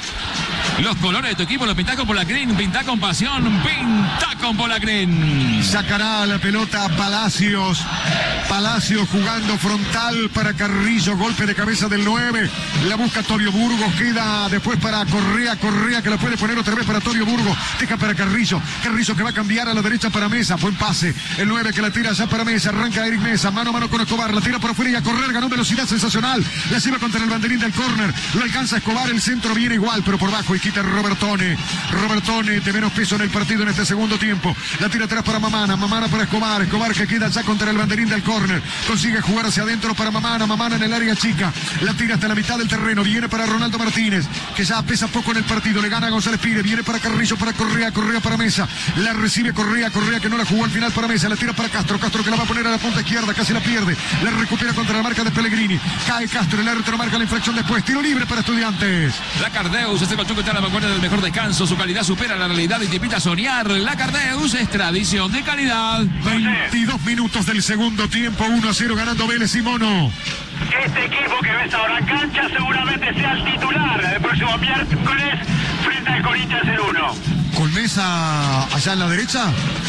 E: Los colores de tu equipo los pintá con Polacren. Pintá con pasión. Pintá con Polacren.
B: Sacará la pelota Palacios. Palacios jugando frontal para Carrillo. Golpe de cabeza del nueve. La busca Tobio Burgos. Queda después para Correa. Correa que la puede poner otra vez para Tobio Burgos. Deja para Carrillo. Carrillo que va a cambiar a la derecha para Mesa. Buen pase. El nueve que la tira ya para Mesa. Arranca Eric Mesa. Mano a mano con Escobar. La tira por afuera y a correr. Ganó velocidad sensacional. La lleva contra el banderín del córner. Lo alcanza Escobar. El centro viene igual, pero por bajo. Y quita Robertone. Robertone de menos peso en el partido en este segundo tiempo. La tira atrás para Mamana. Mamana para Escobar. Escobar que queda ya contra el banderín del córner. Consigue jugar hacia adentro para Mamana. Mamana en el área chica. La tira hasta la mitad del terreno. Viene para Ronaldo Martínez, que ya pesa poco en el partido. Le gana a González Pires. Viene para Carrillo, para Correa. Correa para Mesa. La recibe Correa. Correa que no la jugó al final para Mesa. La tira para Castro. Castro que la va a poner a la punta izquierda. Casi la pierde. La recupera contra la marca de Pellegrini. Cae Castro. El árbitro marca la infracción después. Tiro libre para Estudiantes.
E: La Cardeus, este colchón que está a la vanguardia del mejor descanso. Su calidad supera la realidad y te invita a soñar. La Cardeus es tradición de calidad.
B: veintidós minutos del segundo tiempo. uno a cero ganando Vélez y Mono.
D: Este equipo que ves ahora en cancha seguramente sea el titular el próximo miércoles frente al Corinthians en uno.
B: Con Mesa allá en la derecha.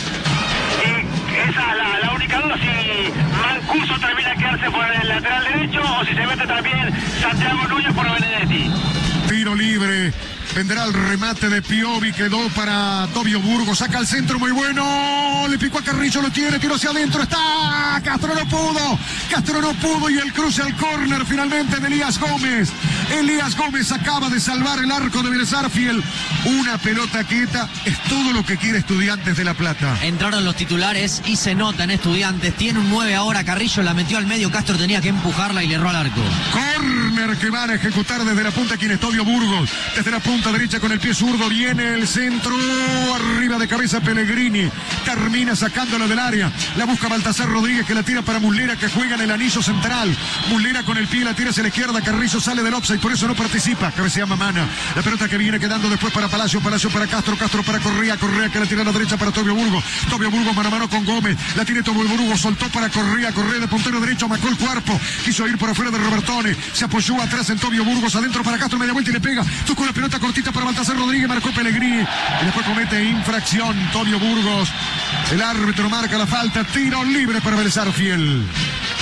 D: Y esa es la, la única duda, si Mancuso termina de quedarse por el lateral derecho o si se mete también Santiago Núñez por Benedetti.
B: Tiro libre. Vendrá el remate de Piovi, quedó para Tobio Burgos, saca al centro muy bueno, le picó a Carrillo, lo tiene, tiro hacia adentro, está, Castro no pudo, Castro no pudo y el cruce al córner finalmente de Elías Gómez. Elías Gómez acaba de salvar el arco de Vélez Arfiel, una pelota quieta, es todo lo que quiere Estudiantes de La Plata.
C: Entraron los titulares y se nota en Estudiantes, tiene un nueve ahora, Carrillo la metió al medio, Castro tenía que empujarla y le erró al arco.
B: Córner que van a ejecutar desde la punta quien es Tobio Burgos, desde la punta derecha con el pie zurdo, viene el centro, arriba de cabeza Pellegrini, termina sacándola del área, la busca Baltasar Rodríguez que la tira para Muslera que juega en el anillo central, Muslera con el pie la tira hacia la izquierda, Carrillo sale del offside, por eso no participa, cabecea Mamana, la pelota que viene quedando después para Palacio, Palacio para Castro, Castro para Correa, Correa que la tira a la derecha para Tobio Burgos, Tobio Burgos mano a mano con Gómez, la tiene Tobio Burgos, soltó para Correa, Correa de puntero derecho, macó el cuerpo, quiso ir por afuera de Robertone, se apoyó atrás en Tobio Burgos, adentro para Castro, media vuelta y le pega, tocó la pelota cortita para Baltasar Rodríguez, marcó Pellegrini y después comete infracción Tobio Burgos, el árbitro marca la falta, tiro libre para Vélez Arfiel.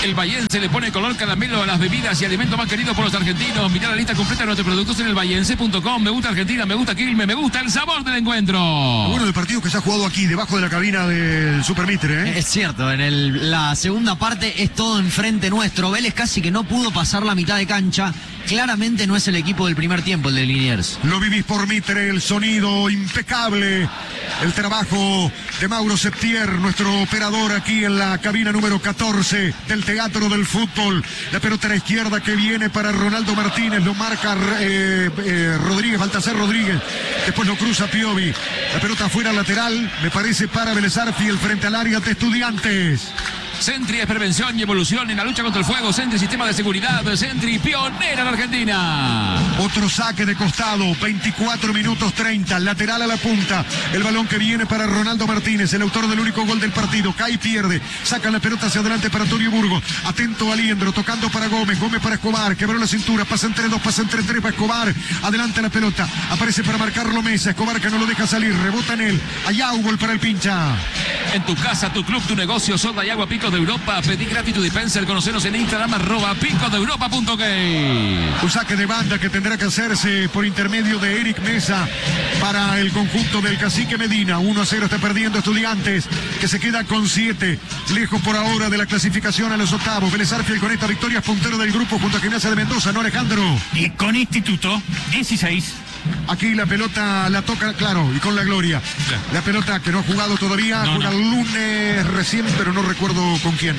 E: El Bahiense le pone color caramelo a las bebidas y alimentos más queridos por los argentinos. Mirá la lista completa de nuestros productos en el bahiense punto com. Me gusta Argentina, me gusta Quilmes, me gusta el sabor del encuentro.
B: Bueno, del partido que se ha jugado aquí, debajo de la cabina del Super Mitre, ¿eh?
C: Es cierto, en el, la segunda parte es todo enfrente nuestro. Vélez casi que no pudo pasar la mitad de cancha. Claramente no es el equipo del primer tiempo, el de Liniers.
B: Lo vivís por Mitre, el sonido impecable, el trabajo de Mauro Septier, nuestro operador aquí en la cabina número catorce del Teatro del Fútbol. La pelota a la izquierda que viene para Ronaldo Martínez, lo marca eh, eh, Rodríguez, Baltasar Rodríguez, después lo cruza Piovi. La pelota afuera lateral, me parece para Vélez Sarsfield frente al área de Estudiantes.
E: Sentry es prevención y evolución en la lucha contra el fuego. Sentry, sistema de seguridad. Sentry, pionera en Argentina.
B: Otro saque de costado, veinticuatro minutos treinta, lateral a la punta. El balón que viene para Ronaldo Martínez, el autor del único gol del partido. Cae y pierde, saca la pelota hacia adelante para Antonio Burgos. Atento a Liendro, tocando para Gómez, Gómez para Escobar, quebró la cintura, pasa entre dos, pasa entre tres para Escobar. Adelante la pelota, aparece para marcarlo Mesa. Escobar que no lo deja salir, rebota en él. Allá un gol para el pincha.
E: En tu casa, tu club, tu negocio, soda y agua Picos de Europa. Pedí gratis tu dispenser. Conocenos en Instagram, arroba picos de europa punto gay.
B: Un saque de banda que tendrá que hacerse por intermedio de Eric Mesa para el conjunto del Cacique Medina. uno a cero está perdiendo Estudiantes, que se queda con siete. Lejos por ahora de la clasificación a los octavos. Vélez Sarsfield con esta victoria es puntero del grupo junto a Gimnasia de Mendoza, ¿no, Alejandro?
F: Y con Instituto, dieciséis.
B: Aquí la pelota la toca, claro, y con la gloria. Claro. La pelota que no ha jugado todavía, no, juega no. el lunes recién, pero no recuerdo con quién.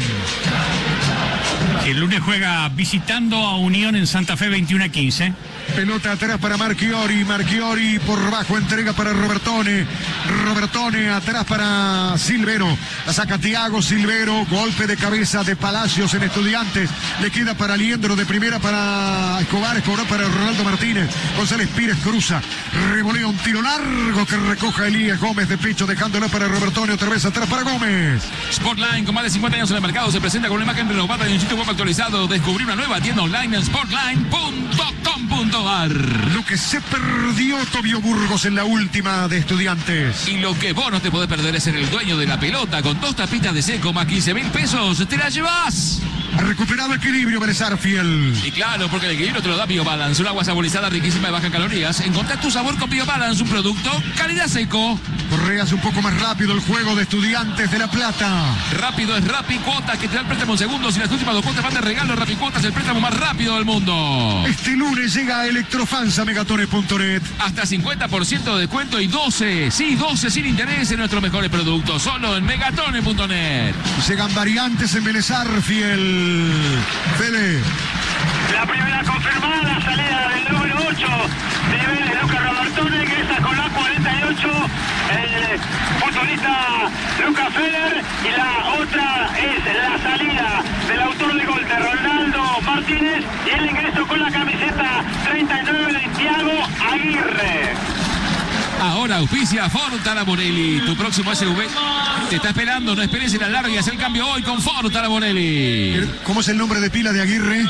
F: El lunes juega visitando a Unión en Santa Fe veintiuno a quince.
B: Pelota atrás para Marchiori, Marchiori por bajo, entrega para Robertone, Robertone atrás para Silvero, la saca Thiago Silvero, golpe de cabeza de Palacios en Estudiantes, le queda para Liendro de primera para Escobar, Escobar para Ronaldo Martínez, González Pires cruza, revolea un tiro largo que recoja Elías Gómez de pecho, dejándolo para Robertone, otra vez atrás para Gómez.
E: Sportline, con más de cincuenta años en el mercado, se presenta con una imagen renovada y un sitio web actualizado. Descubrí una nueva tienda online en sportline punto com punto ar.
B: Lo que se perdió Tobio Burgos en la última de Estudiantes.
E: Y lo que vos no te podés perder es ser el dueño de la pelota. Con dos tapitas de seco más quince mil pesos, te la llevas.
B: Ha recuperado equilibrio Vélez Sarsfield.
E: Y claro, porque el equilibrio te lo da BioBalance, un agua saborizada riquísima de bajas calorías. Encontrá tu sabor con BioBalance, un producto calidad seco.
B: Correas un poco más rápido el juego de Estudiantes de La Plata.
E: Rápido es Rappi Cuotas, que te da el préstamo en segundos y las últimas dos cuotas van de regalo. Rappi Cuotas, el préstamo más rápido del mundo.
B: Este lunes llega Electrofans a megatones punto net.
E: Hasta cincuenta por ciento de descuento y doce, sí, doce sin interés en nuestros mejores productos. Solo en megatones punto net.
B: Llegan variantes en Vélez Sarsfield. Fede.
D: La primera confirmada, la salida del número ocho de Vélez, Lucas Robertone, que está con la cuarenta y ocho, el futbolista Lucas Feller, y la otra es la salida del autor de gol de Ronaldo Martínez y el ingreso con la camiseta treinta y nueve de Thiago Aguirre.
E: Ahora auspicia Ford Taraborelli. Tu próximo S U V te está esperando. No esperes el alargue. Haz el cambio hoy con Ford Taraborelli.
B: ¿Cómo es el nombre de pila de Aguirre?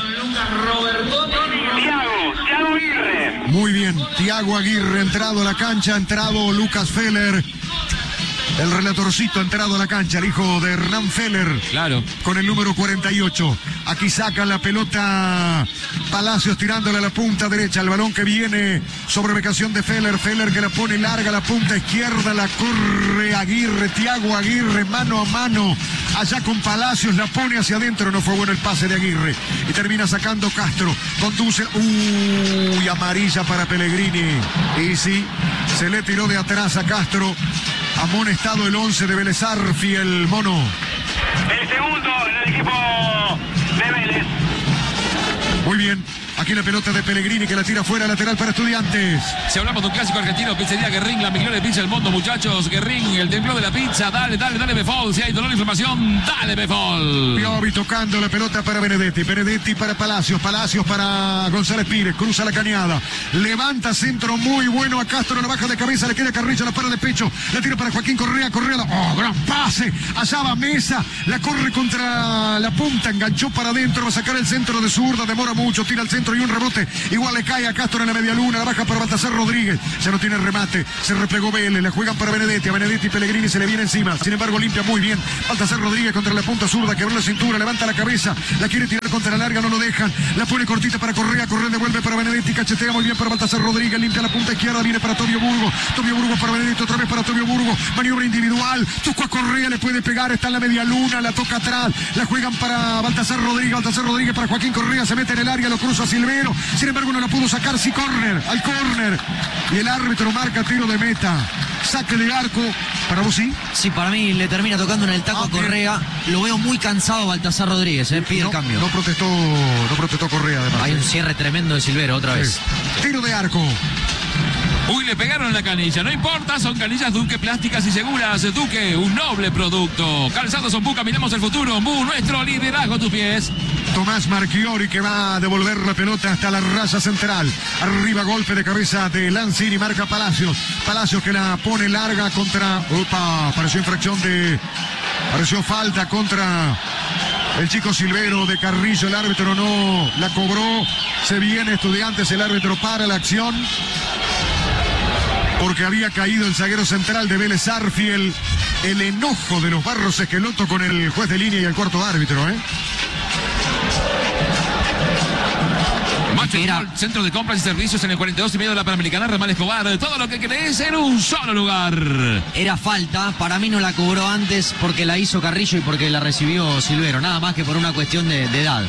D: Thiago, Thiago Aguirre.
B: Muy bien, Thiago Aguirre, entrado a la cancha, entrado Lucas Feller. El relatorcito ha entrado a la cancha, el hijo de Hernán Feller.
E: Claro.
B: Con el número cuarenta y ocho. Aquí saca la pelota Palacios tirándole a la punta derecha. El balón que viene sobre ubicación de Feller. Feller que la pone larga a la punta izquierda. La corre Aguirre, Thiago Aguirre, mano a mano. Allá con Palacios la pone hacia adentro. No fue bueno el pase de Aguirre. Y termina sacando Castro. Conduce. Uy, amarilla para Pellegrini. Y sí, se le tiró de atrás a Castro. Amonestado el once de Vélez Sarsfield, el mono.
D: El segundo en el equipo de Vélez.
B: Muy bien. Aquí la pelota de Pellegrini que la tira fuera, lateral para Estudiantes.
E: Si hablamos de un clásico argentino, pizzería Guerrín, la mejor de pizza del mundo, muchachos. Guerrín, el templo de la pizza. Dale, dale, dale, Befol. Si hay dolor e inflamación, dale, Befol.
B: Piovi tocando la pelota para Benedetti. Benedetti para Palacios. Palacios para González Pires. Cruza la cañada. Levanta centro muy bueno a Castro. La baja de cabeza. Le queda Carrillo. La para de pecho. La tira para Joaquín Correa. Correa. Oh, gran pase. Allá va Mesa. La corre contra la punta. Enganchó para adentro. Va a sacar el centro de zurda. Demora mucho. Tira al centro. Castro y un rebote. Igual le cae a Castro en la media luna. La baja para Baltasar Rodríguez. Ya no tiene remate. Se replegó Vélez. Le juegan para Benedetti. A Benedetti y Pellegrini se le viene encima. Sin embargo, limpia muy bien. Baltasar Rodríguez contra la punta zurda. Quebró la cintura. Levanta la cabeza. La quiere tirar contra la larga. No lo dejan. La pone cortita para Correa. Correa devuelve para Benedetti. Cachetea muy bien para Baltasar Rodríguez. Limpia la punta izquierda. Viene para Tobio Burgo. Tobio Burgo para Benedetti. Otra vez para Tobio Burgo. Maniobra individual. Tocó a Correa. Le puede pegar. Está en la media luna. La toca atrás. La juegan para Baltasar Rodríguez. Baltasar Rodríguez para Joaquín Correa. Se mete en el área. Lo cruza Silvero. Sin embargo, no la pudo sacar. Sí, córner. Al córner. Y el árbitro marca tiro de meta. Saque de arco. ¿Para vos sí?
C: Sí, para mí le termina tocando en el taco
B: Ah,
C: a Correa. Lo veo muy cansado Baltasar Rodríguez, eh, pide
B: no,
C: el cambio.
B: No protestó, no protestó Correa, además.
C: Hay un cierre tremendo de Silvero otra vez.
B: Sí. Tiro de arco.
E: Uy, le pegaron en la canilla. No importa, son canillas Duque plásticas y seguras. Duque, un noble producto. Calzados Son Buca, miramos el futuro. Mu, nuestro liderazgo a tus pies.
B: Tomás Marchiori que va a devolver la pelota hasta la raya central. Arriba golpe de cabeza de Lanzini, marca Palacios. Palacios que la pone larga contra... Opa, pareció infracción de... Pareció falta contra el chico Silvero de Carrillo. El árbitro no la cobró. Se viene Estudiantes, el árbitro para la acción. Porque había caído el zaguero central de Vélez Arfiel. El enojo de los Barros Esqueloto con el juez de línea y el cuarto árbitro, ¿eh?
E: Macho
C: Era-
E: Gol, centro de compras y servicios en el cuarenta y dos y medio de la Panamericana, Ramal Escobar. Todo lo que querés en un solo lugar.
C: Era falta, para mí no la cobró antes porque la hizo Carrillo y porque la recibió Silvero, nada más que por una cuestión de, de edad.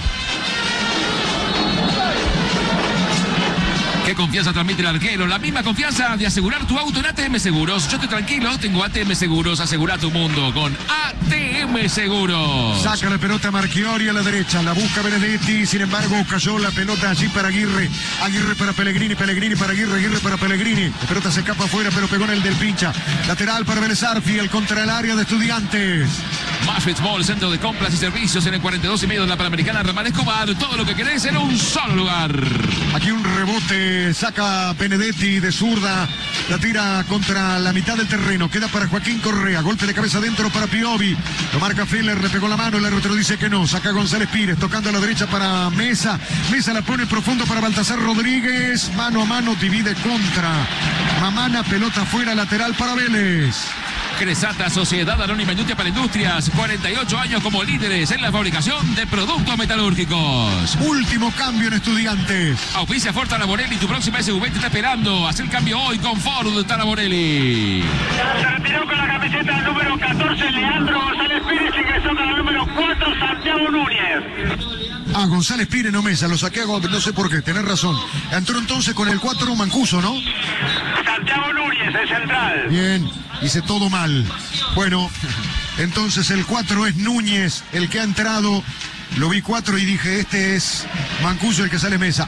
E: Qué confianza transmite el arquero. La misma confianza de asegurar tu auto en A T M Seguros. Yo estoy tranquilo, tengo A T M Seguros. Asegura tu mundo con A T M Seguros.
B: Saca la pelota Marchiori a la derecha, la busca Benedetti, sin embargo cayó la pelota allí para Aguirre, Aguirre para Pellegrini, Pellegrini para Aguirre, Aguirre para Pellegrini, la pelota se escapa afuera pero pegó en el del pincha, lateral para Vélez Arfiel contra el área de Estudiantes.
E: Mashfit Mall, centro de compras y servicios en el cuarenta y dos y medio de la Panamericana, Ramal Escobar. Todo lo que querés en un solo lugar.
B: Aquí un rebote, saca Benedetti de zurda, la tira contra la mitad del terreno, queda para Joaquín Correa, golpe de cabeza adentro para Piovi, lo marca Feller, le pegó la mano, el árbitro dice que no, saca González Pires, tocando a la derecha para Mesa, Mesa la pone profundo para Baltasar Rodríguez, mano a mano, divide contra Mamana, pelota afuera, lateral para Vélez.
E: Cresata, Sociedad Anónima Industria para Industrias, cuarenta y ocho años como líderes en la fabricación de productos metalúrgicos.
B: Último cambio en Estudiantes.
E: Auspicia Ford Taraborelli, tu próxima S U V te está esperando. Haz el cambio hoy con Ford Taraborelli.
D: Se retiró con la camiseta número catorce Leandro González Pires, ingresó con el número cuatro Santiago Núñez.
B: Ah, González Pires, no Mesa, lo saqué a Gómez, no sé por qué, tenés razón. Entró entonces con el cuatro Mancuso, ¿no?
D: Santiago Núñez, el central.
B: Bien, hice todo mal. Bueno, entonces el cuatro es Núñez, el que ha entrado. Lo vi cuatro y dije, este es Mancuso el que sale Mesa.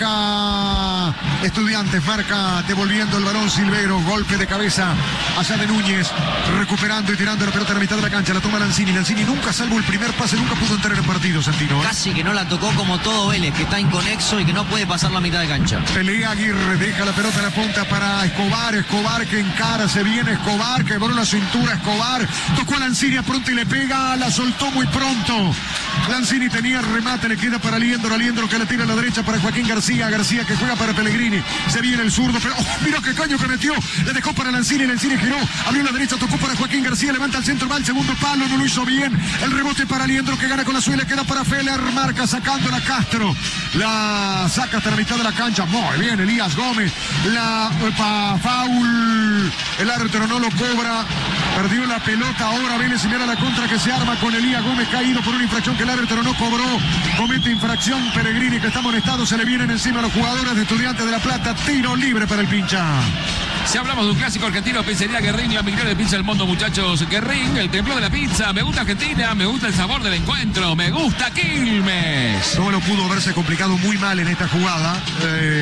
B: Ataca Estudiantes, marca devolviendo el balón Silvero. Golpe de cabeza allá de Núñez, recuperando y tirando la pelota a la mitad de la cancha. La toma Lanzini. Lanzini nunca, salvo el primer pase, nunca pudo entrar en el partido, Santino, ¿eh?
C: Casi que no la tocó como todo Vélez, que está inconexo y que no puede pasar la mitad de cancha.
B: Pelea Aguirre, deja la pelota en la punta para Escobar, Escobar que encara, se viene Escobar, quebró la cintura Escobar, tocó a Lanzini a pronto y le pega, la soltó muy pronto. Lanzini tenía el remate, le queda para Liendro, Liendro que le tira a la derecha para Joaquín García, García que juega para Pellegrini, se viene el zurdo, pero oh, mira qué caño que metió, le dejó para Lanzini, Lanzini giró, abrió la derecha, tocó para Joaquín García, levanta el centro, va al segundo palo, no lo hizo bien, el rebote para Liendro que gana con la suela, queda para Feller, marca sacando la Castro, la saca hasta la mitad de la cancha, muy bien Elías Gómez, la epa, foul, el árbitro no lo cobra, perdió la pelota, ahora Vélez señala la contra que se arma con Elías Gómez caído por una infracción que el árbitro no cobró, comete infracción Pellegrini que está amonestado, se le vienen encima a los jugadores de Estudiantes de La Plata, tiro libre para el pincha.
E: Si hablamos de un clásico argentino, pizzería Guerrín, la mejor de pizza del mundo, muchachos. Guerrín, el templo de la pizza. Me gusta Argentina, me gusta el sabor del encuentro, me gusta Quilmes.
B: No lo pudo haberse complicado muy mal en esta jugada, eh,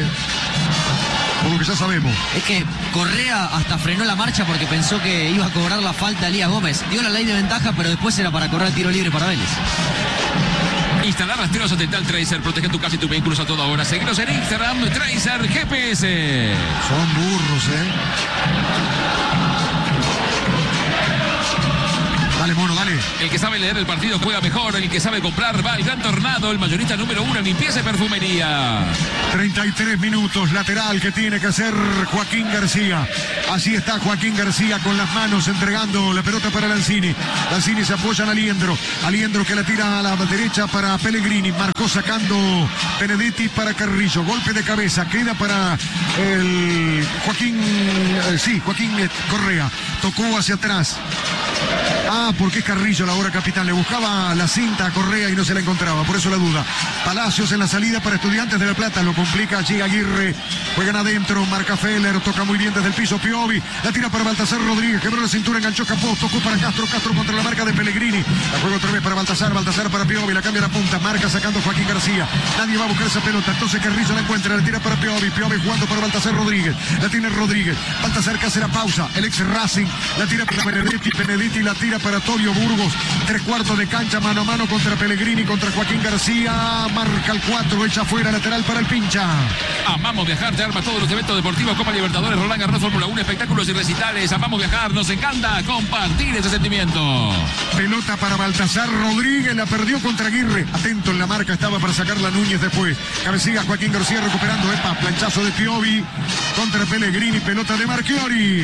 B: por lo que ya sabemos.
C: Es que Correa hasta frenó la marcha porque pensó que iba a cobrar la falta a Elías Gómez. Dio la ley de ventaja, pero después era para correr tiro libre para Vélez.
E: Instalar rastreros Satelital Tracer, protege tu casa y tus vehículos a toda hora. Seguinos en Instagram, Tracer G P S.
B: Son burros, ¿eh? Dale, mono, dale.
E: El que sabe leer el partido juega mejor. El que sabe comprar va al Gran Tornado, el mayorista número uno en limpieza y perfumería.
B: treinta y tres minutos, lateral que tiene que hacer Joaquín García. Así está Joaquín García con las manos entregando la pelota para Lanzini. Lanzini se apoya en Aliendro. Aliendro que la tira a la derecha para Pellegrini. Marcó sacando Benedetti para Carrillo. Golpe de cabeza. Queda para el Joaquín, eh, sí, Joaquín Correa. Tocó hacia atrás. Ah, porque es Carrillo la hora capitán. Le buscaba la cinta a Correa y no se la encontraba. Por eso la duda. Palacios en la salida para Estudiantes de La Plata. Lo complica allí Aguirre. Juegan adentro. Marca Feller. Toca muy bien desde el piso Piovi. La tira para Baltasar Rodríguez. Quebró la cintura. Enganchó Capó. Tocó para Castro. Castro contra la marca de Pellegrini. La juega otra vez para Baltasar. Baltasar para Piovi. La cambia la punta. Marca sacando Joaquín García. Nadie va a buscar esa pelota. Entonces Carrillo la encuentra. La tira para Piovi. Piovi jugando para Baltasar Rodríguez. La tiene Rodríguez. Baltasar que hace la pausa. El ex Racing. La tira para Benedetti. Benedetti la tira para Torio Burgos. Tres cuartos de cancha mano a mano contra Pellegrini, contra Joaquín García. Marca el cuatro, echa fuera, lateral para el Pincha.
E: Amamos viajar, te arma todos los eventos deportivos, Copa Libertadores, Roland Garros, Fórmula uno, espectáculos y recitales. Amamos viajar, nos encanta compartir ese sentimiento.
B: Pelota para Baltasar Rodríguez, la perdió contra Aguirre. Atento en la marca, estaba para sacarla Núñez después. Cabecilla Joaquín García recuperando, epa, planchazo de Piovi contra Pellegrini, pelota de Marchiori.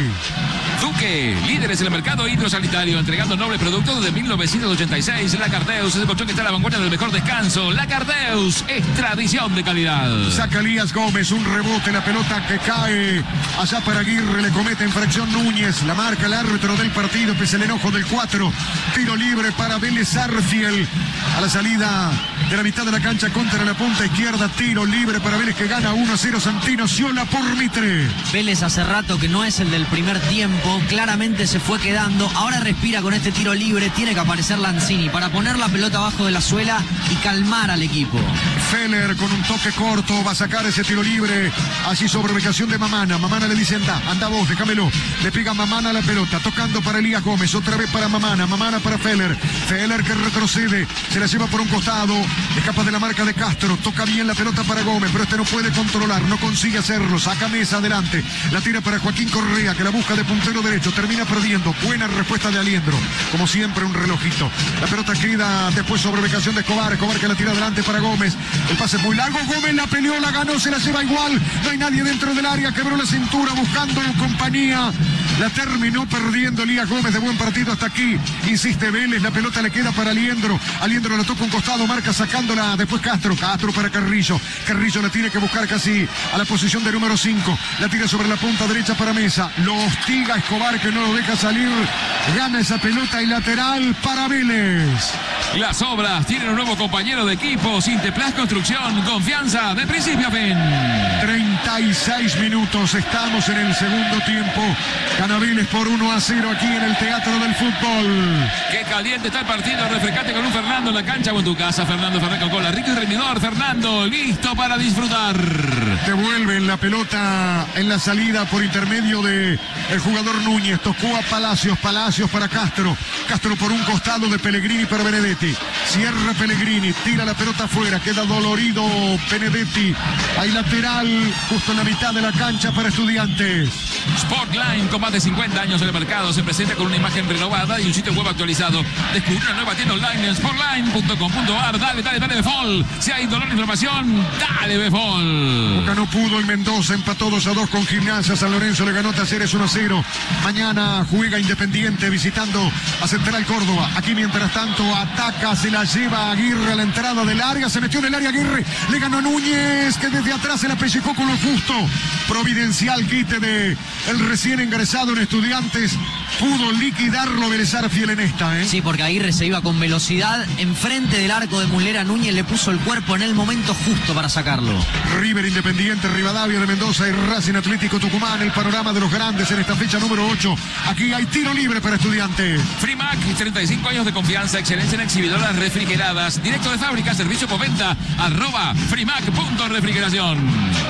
E: Duque, líderes en el mercado hidrosanitario, entregando nobles productos desde mil novecientos ochenta y seis. La Cardeus es el colchón que está a la vanguardia del mejor descanso. La Cardeus es tradición de calidad.
B: Saca Elías Gómez, un rebote, la pelota que cae allá para Aguirre, le comete infracción Núñez. La marca el árbitro del partido, pese al enojo del cuatro. Tiro libre para Vélez Arfiel. A la salida de la mitad de la cancha contra la punta izquierda. Tiro libre para Vélez que gana uno a cero. Santino Ciola por Mitre.
C: Vélez hace rato que no es el del primer tiempo. Claramente se fue quedando. Ahora respira con este tiro libre. Tiene que aparecer Lanzini para poner la pelota abajo de la suela y calmar al equipo.
B: Feller con un toque corto va a sacar ese tiro libre. Allí sobre ubicación de Mamana. Mamana le dice anda, anda vos, déjamelo. Le pega Mamana la pelota. Tocando para Elías Gómez. Otra vez para Mamana. Mamana para Feller. Feller que retrocede. Se la lleva por un costado. Escapa de la marca de Castro. Toca bien la pelota para Gómez. Pero este no puede controlar. No consigue hacerlo. Saca Mesa adelante. La tira para Joaquín Correa que la busca de puntero derecho. Termina perdiendo. Buena respuesta de Aliendro. Como siempre un relojito. La pelota queda después sobre ubicación de Escobar. Escobar que la tira adelante para Gómez. El pase muy largo. Gómez la peleó, la ganó, se la lleva igual. No hay nadie dentro del área. Quebró la cintura buscando compañía. La terminó perdiendo Elías Gómez. De buen partido hasta aquí. Insiste Vélez. La pelota le queda para Aliendro. Aliendro la toca un costado. Marca sacándola. Después Castro. Castro para Carrillo. Carrillo la tiene que buscar casi a la posición de número cinco. La tira sobre la punta derecha para Mesa. Lo hostiga Escobar que no lo deja salir. Gana esa pelota y lateral para Vélez.
E: Las obras tienen un nuevo compañero de equipo. Sinteplas Construcción. Confianza de principio a fin.
B: treinta y seis minutos. Estamos en el segundo tiempo. Gana Vélez por uno a cero aquí en el Teatro del Fútbol.
E: Qué caliente está el partido. Refrescate con un Fernando en la cancha o en tu casa. Fernando Fernández con la rico y rendidor. Fernando, listo para disfrutar.
B: Devuelven la pelota en la salida por intermedio de el jugador Núñez. Tocó a Palacios. Palacios para Castro. Castro por un costado de Pellegrini para Benedetti. Cierra Pellegrini. Tira la pelota afuera. Queda dolorido Benedetti. Hay lateral justo en la mitad de la cancha para Estudiantes.
E: Sportline, con más de cincuenta años en el mercado, se presenta con una imagen renovada y un sitio web actualizado. Descubrí una nueva tienda online en sportline punto com punto a r. Dale, dale, dale, Befol. Si hay dolor de inflamación, dale, Befol.
B: Boca no pudo el Mendoza, empató dos a dos con Gimnasia. San Lorenzo le ganó Talleres uno a cero. Mañana juega Independiente visitando a Central Córdoba. Aquí mientras tanto ataca, se la lleva Aguirre a la entrada del área. Se metió en el área Aguirre. Le ganó Núñez que desde atrás se la pellizcó con lo justo. Providencial quite de el recién ingresado en Estudiantes. Pudo liquidarlo Vélez Arfiel en esta, ¿eh?
C: Sí, porque Aguirre se iba con velocidad enfrente del arco de Muslera. Núñez le puso el cuerpo en el momento justo para sacarlo.
B: River Independiente, Rivadavia de Mendoza y Racing Atlético Tucumán. El panorama de los grandes en esta fecha número ocho. Aquí hay tiro libre para Estudiantes.
E: Frimac, treinta y cinco años de confianza, excelencia en exhibidoras refrigeradas. Directo de fábrica, servicio por venta. Arroba Frimac punto refrigeración.
B: Sacando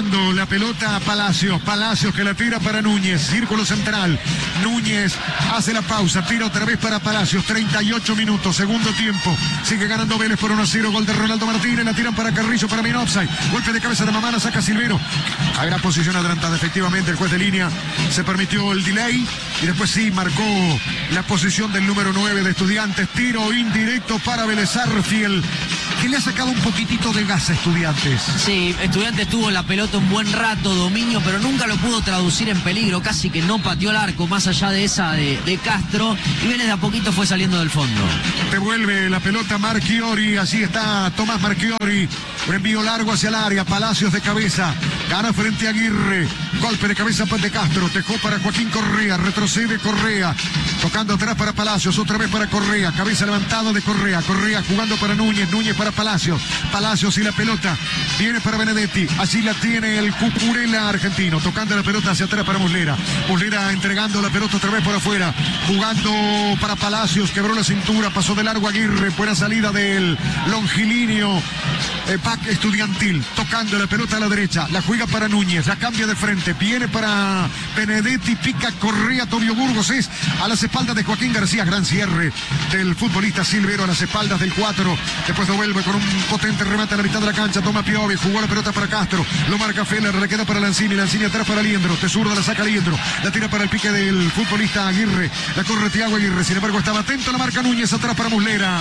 B: tocando la pelota a Palacios, Palacios que la tira para Núñez, círculo central, Núñez hace la pausa, tira otra vez para Palacios, treinta y ocho minutos, segundo tiempo, sigue ganando Vélez por uno a cero, gol de Ronaldo Martínez, la tiran para Carrillo, para mí offside, golpe de cabeza de Mamana, saca Silvero, a gran posición adelantada, efectivamente el juez de línea se permitió el delay y después sí marcó la posición del número nueve de Estudiantes, tiro indirecto para Vélez Arfield, que le ha sacado un poquitito de gas a Estudiantes.
C: Sí, Estudiantes tuvo la pelota un buen rato, dominio, pero nunca lo pudo traducir en peligro, casi que no pateó el arco, más allá de esa de, de Castro, y Vélez de a poquito fue saliendo del fondo.
B: Devuelve la pelota Marchiori, así está Tomás Marchiori, un envío largo hacia el área, Palacios de cabeza, gana frente a Aguirre, golpe de cabeza de Castro, dejó para Joaquín Correa, retrocede Correa, tocando atrás para Palacios, otra vez para Correa, cabeza levantada de Correa, Correa jugando para Núñez, Núñez para Palacios, Palacios y la pelota viene para Benedetti, allí la tiene el Cucurella argentino, tocando la pelota hacia atrás para Muslera, Muslera entregando la pelota otra vez por afuera, jugando para Palacios, quebró la cintura, pasó de largo Aguirre, buena salida del longilíneo eh, back estudiantil, tocando la pelota a la derecha, la juega para Núñez, la cambia de frente, viene para Benedetti, pica Correa, Tobio Burgos es a las espaldas de Joaquín García, gran cierre del futbolista Silvero a las espaldas del cuatro, después devuelve con un potente remate a la mitad de la cancha, toma Piovi, jugó la pelota para Castro, lo marca Feller, le queda para Lanzini, Lanzini atrás para Liendro, te zurda, la saca Liendro, la tira para el pique del futbolista Aguirre, la corre Thiago Aguirre, sin embargo estaba atento, la marca Núñez atrás para Muslera.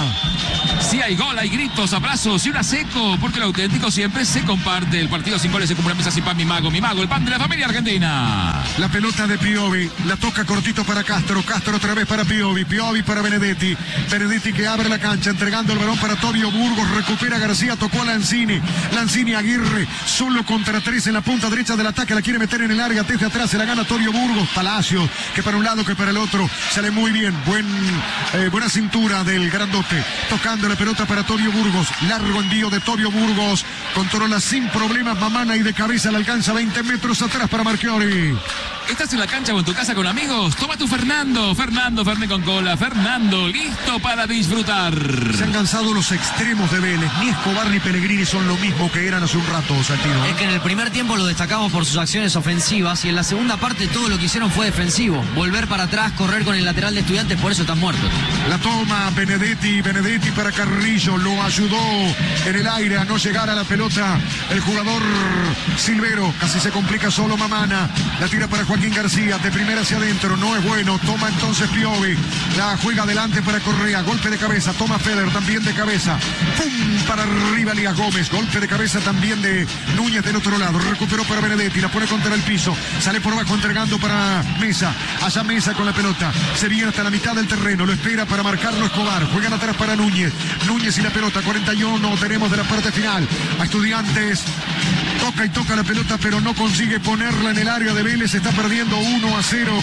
E: Si hay gol, hay gritos, abrazos y una seco, porque lo auténtico siempre se comparte. El partido sin goles se cumple mesa sin pan, mi mago, mi mago, el pan de la familia argentina.
B: La pelota de Piovi, la toca cortito para Castro, Castro otra vez para Piovi, Piovi para Benedetti, Benedetti que abre la cancha, entregando el balón para Tobio Burgos, recupera García, tocó a Lanzini, Lanzini Aguirre, solo contra tres en la punta derecha del ataque, la quiere meter en el área, desde atrás se la gana Tobio Burgos, Palacios, que para un lado que para el otro, sale muy bien, buen, eh, buena cintura del grandote, tocando la pelota para Tobio Burgos, largo envío de Tobio Burgos, controla sin problemas Mamana y de cabeza le alcanza veinte metros atrás para Marchiori.
E: ¿Estás en la cancha o en tu casa con amigos? Toma tu Fernando, Fernando, Fernet con cola, Fernando, listo para disfrutar.
B: Se han cansado los extremos de Vélez, ni Escobar ni Pellegrini son lo mismo que eran hace un rato, Santino.
C: Es que en el primer tiempo lo destacamos por sus acciones ofensivas y en la segunda parte todo lo que hicieron fue defensivo. Volver para atrás, correr con el lateral de Estudiantes, por eso están muertos.
B: La toma Benedetti, Benedetti para Carrillo, lo ayudó en el aire a no llegar a la pelota el jugador Silvero, casi se complica solo Mamana, la tira para Joaquín García, de primera hacia adentro, no es bueno, toma entonces Piovi, la juega adelante para Correa, golpe de cabeza, toma Feder, también de cabeza, pum, para arriba Elías Gómez, golpe de cabeza también de Núñez del otro lado, recuperó para Benedetti, la pone contra el piso, sale por abajo entregando para Mesa, allá Mesa con la pelota, se viene hasta la mitad del terreno, lo espera para marcarlo Escobar, juegan atrás para Núñez, Núñez y la pelota, cuarenta y uno tenemos de la parte final, a Estudiantes, toca y toca la pelota pero no consigue ponerla en el área de Vélez, está perdiendo uno a cero,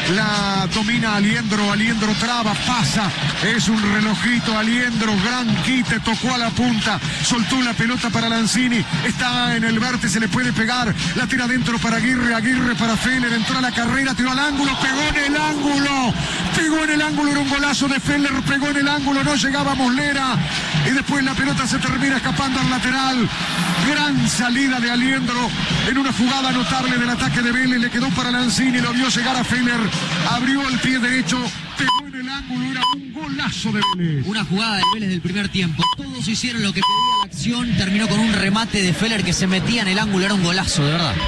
B: la domina Aliendro, Aliendro traba, pasa, es un relojito Aliendro, gran quite, tocó a la punta, soltó la pelota para Lanzini, está en el vértice, le puede pegar, la tira adentro para Aguirre, Aguirre para Feller, entró a la carrera, tiró al ángulo, pegó en el ángulo, pegó en el ángulo, era un golazo de Feller, pegó en el ángulo, no llegaba Muslera, y después la pelota se termina escapando al lateral, gran salida de Aliendro, en una jugada notable del ataque de Vélez, le quedó para Lanzini, lo vio llegar a Feller, abrió el pie derecho, pegó en el ángulo, era un golazo de Vélez.
C: Una jugada de Vélez del primer tiempo, todos hicieron lo que pedía la acción, terminó con un remate de Feller que se metía en el ángulo, era un golazo, de verdad.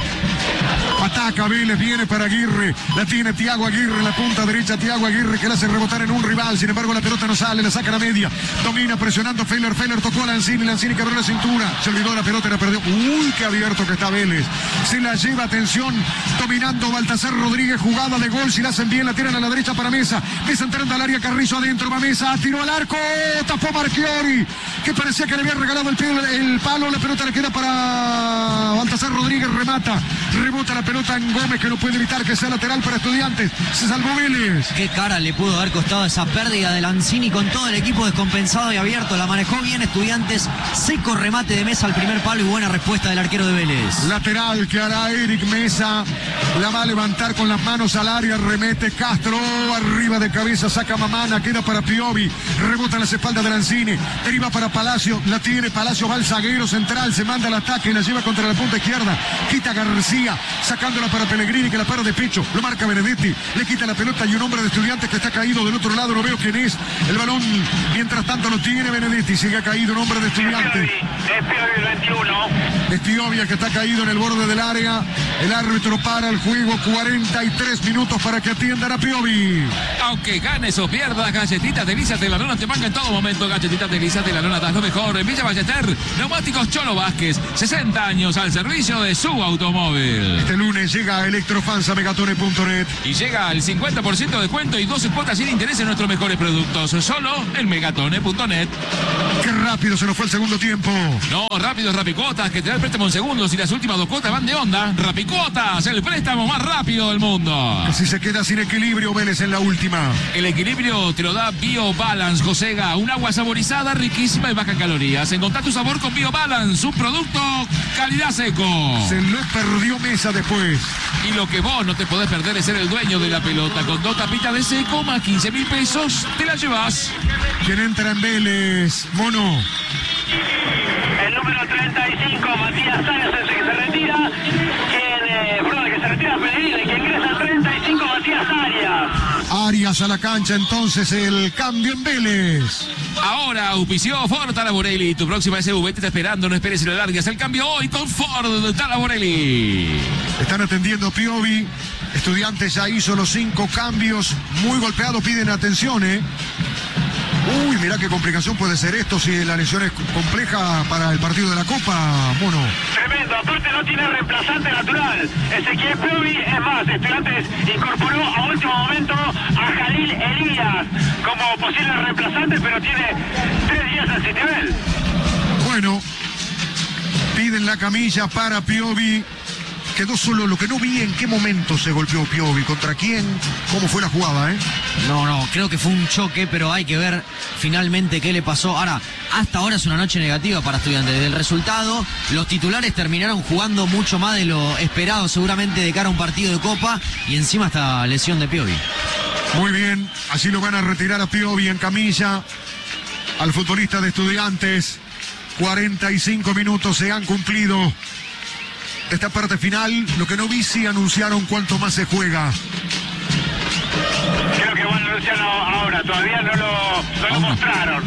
B: Ataca Vélez, viene para Aguirre, la tiene Thiago Aguirre en la punta derecha, Thiago Aguirre que la hace rebotar en un rival, sin embargo la pelota no sale, la saca a la media, domina presionando Feller, Feller tocó a Lanzini, Lanzini quebró la cintura, se olvidó la pelota y la perdió, uy qué abierto que está Vélez, se la lleva, atención, dominando Baltasar Rodríguez, jugada de gol, si la hacen bien la tiran a la derecha para Mesa, Mesa entrando al área, Carrillo adentro, va Mesa, tiró al arco, tapó Marchiori, que parecía que le había regalado el, pie, el palo, la pelota le queda para Baltasar Rodríguez, remata, rebota la pelota en Gómez que no puede evitar que sea lateral para Estudiantes, se salvó Vélez.
C: Qué cara le pudo haber costado esa pérdida de Lanzini con todo el equipo descompensado y abierto, la manejó bien Estudiantes, seco remate de Mesa al primer palo y buena respuesta del arquero de Vélez.
B: Lateral que hará Eric Mesa, la va a levantar con las manos al área, remete Castro, arriba de cabeza, saca Mamana, queda para Piovi, rebota en las espaldas de Lanzini, deriva para Palacio, la tiene Palacio, va al zaguero central, se manda al ataque, la lleva contra la punta izquierda, izquierda, quita García, sacándola para Pellegrini, que la para de pecho, lo marca Benedetti, le quita la pelota y un hombre de Estudiantes que está caído del otro lado, no veo quién es, el balón, mientras tanto lo tiene Benedetti, sigue caído un hombre de Estudiantes.
D: Es Piovi el veintiuno.
B: Es Piovi el que está caído en el borde del área, el árbitro para el juego, cuarenta y tres minutos para que atiendan a Piovi.
E: Aunque ganes o pierdas, galletitas delicias de la lona te manca en todo momento. Galletitas delicias de la lona das lo mejor. En Villa Ballester, neumáticos Cholo Vázquez, sesenta años al servicio de su automóvil.
B: Este lunes llega Electrofans a megatone punto net.
E: Y llega al cincuenta por ciento de descuento y doce cuotas sin interés en nuestros mejores productos. Solo en megatone punto net.
B: Qué rápido se nos fue el segundo tiempo.
E: No, rápido es Rapicuotas, que te da el préstamo en segundos y las últimas dos cuotas van de onda. Rapicuotas, el préstamo más rápido del mundo.
B: Si se queda sin equilibrio, Vélez en la última.
E: El equilibrio te lo da BioBalance, Josega, un agua saborizada, riquísima y baja en calorías. Encontrá tu sabor con BioBalance, un producto calidad seco.
B: Se lo perdió Mesa después.
E: Y lo que vos no te podés perder es ser el dueño de la pelota. Con dos tapitas de seco más quince mil pesos, te la llevas.
B: ¿Quién entra en Vélez? Mono.
D: El número treinta y cinco, Matías Arias, es el que se retira. Quien, eh, perdón, el que se retira Pellegrini, que ingresa al treinta y cinco, Matías Arias.
B: Arias a la cancha, entonces el cambio en Vélez.
E: Ahora auspició Ford Talaborelli. Tu próxima S U V te está esperando. No esperes y lo largues. El cambio hoy con Ford Talaborelli.
B: Están atendiendo Piovi. Estudiantes ya hizo los cinco cambios. Muy golpeado, piden atención, ¿eh? Uy, mirá qué complicación puede ser esto si la lesión es compleja para el partido de la Copa, Mono.
D: Tremendo, aparte no tiene reemplazante natural. Ezequiel Piovi, es más, Estudiantes incorporó a último momento a Jalil Elías como posible reemplazante, pero tiene tres días en Citibel.
B: Bueno, piden la camilla para Piovi. Quedó solo, lo que no vi en qué momento se golpeó Piovi, contra quién, cómo fue la jugada, ¿eh?
C: No, no, creo que fue un choque, pero hay que ver finalmente qué le pasó. Ahora, hasta ahora es una noche negativa para Estudiantes. Del resultado, los titulares terminaron jugando mucho más de lo esperado, seguramente de cara a un partido de Copa, y encima esta lesión de Piovi.
B: Muy bien, así lo van a retirar a Piovi en camilla, al futbolista de Estudiantes. cuarenta y cinco minutos se han cumplido. Esta parte final, lo que no vi si anunciaron cuánto más se juega.
D: Creo que van a anunciar ahora, todavía no lo, no lo mostraron.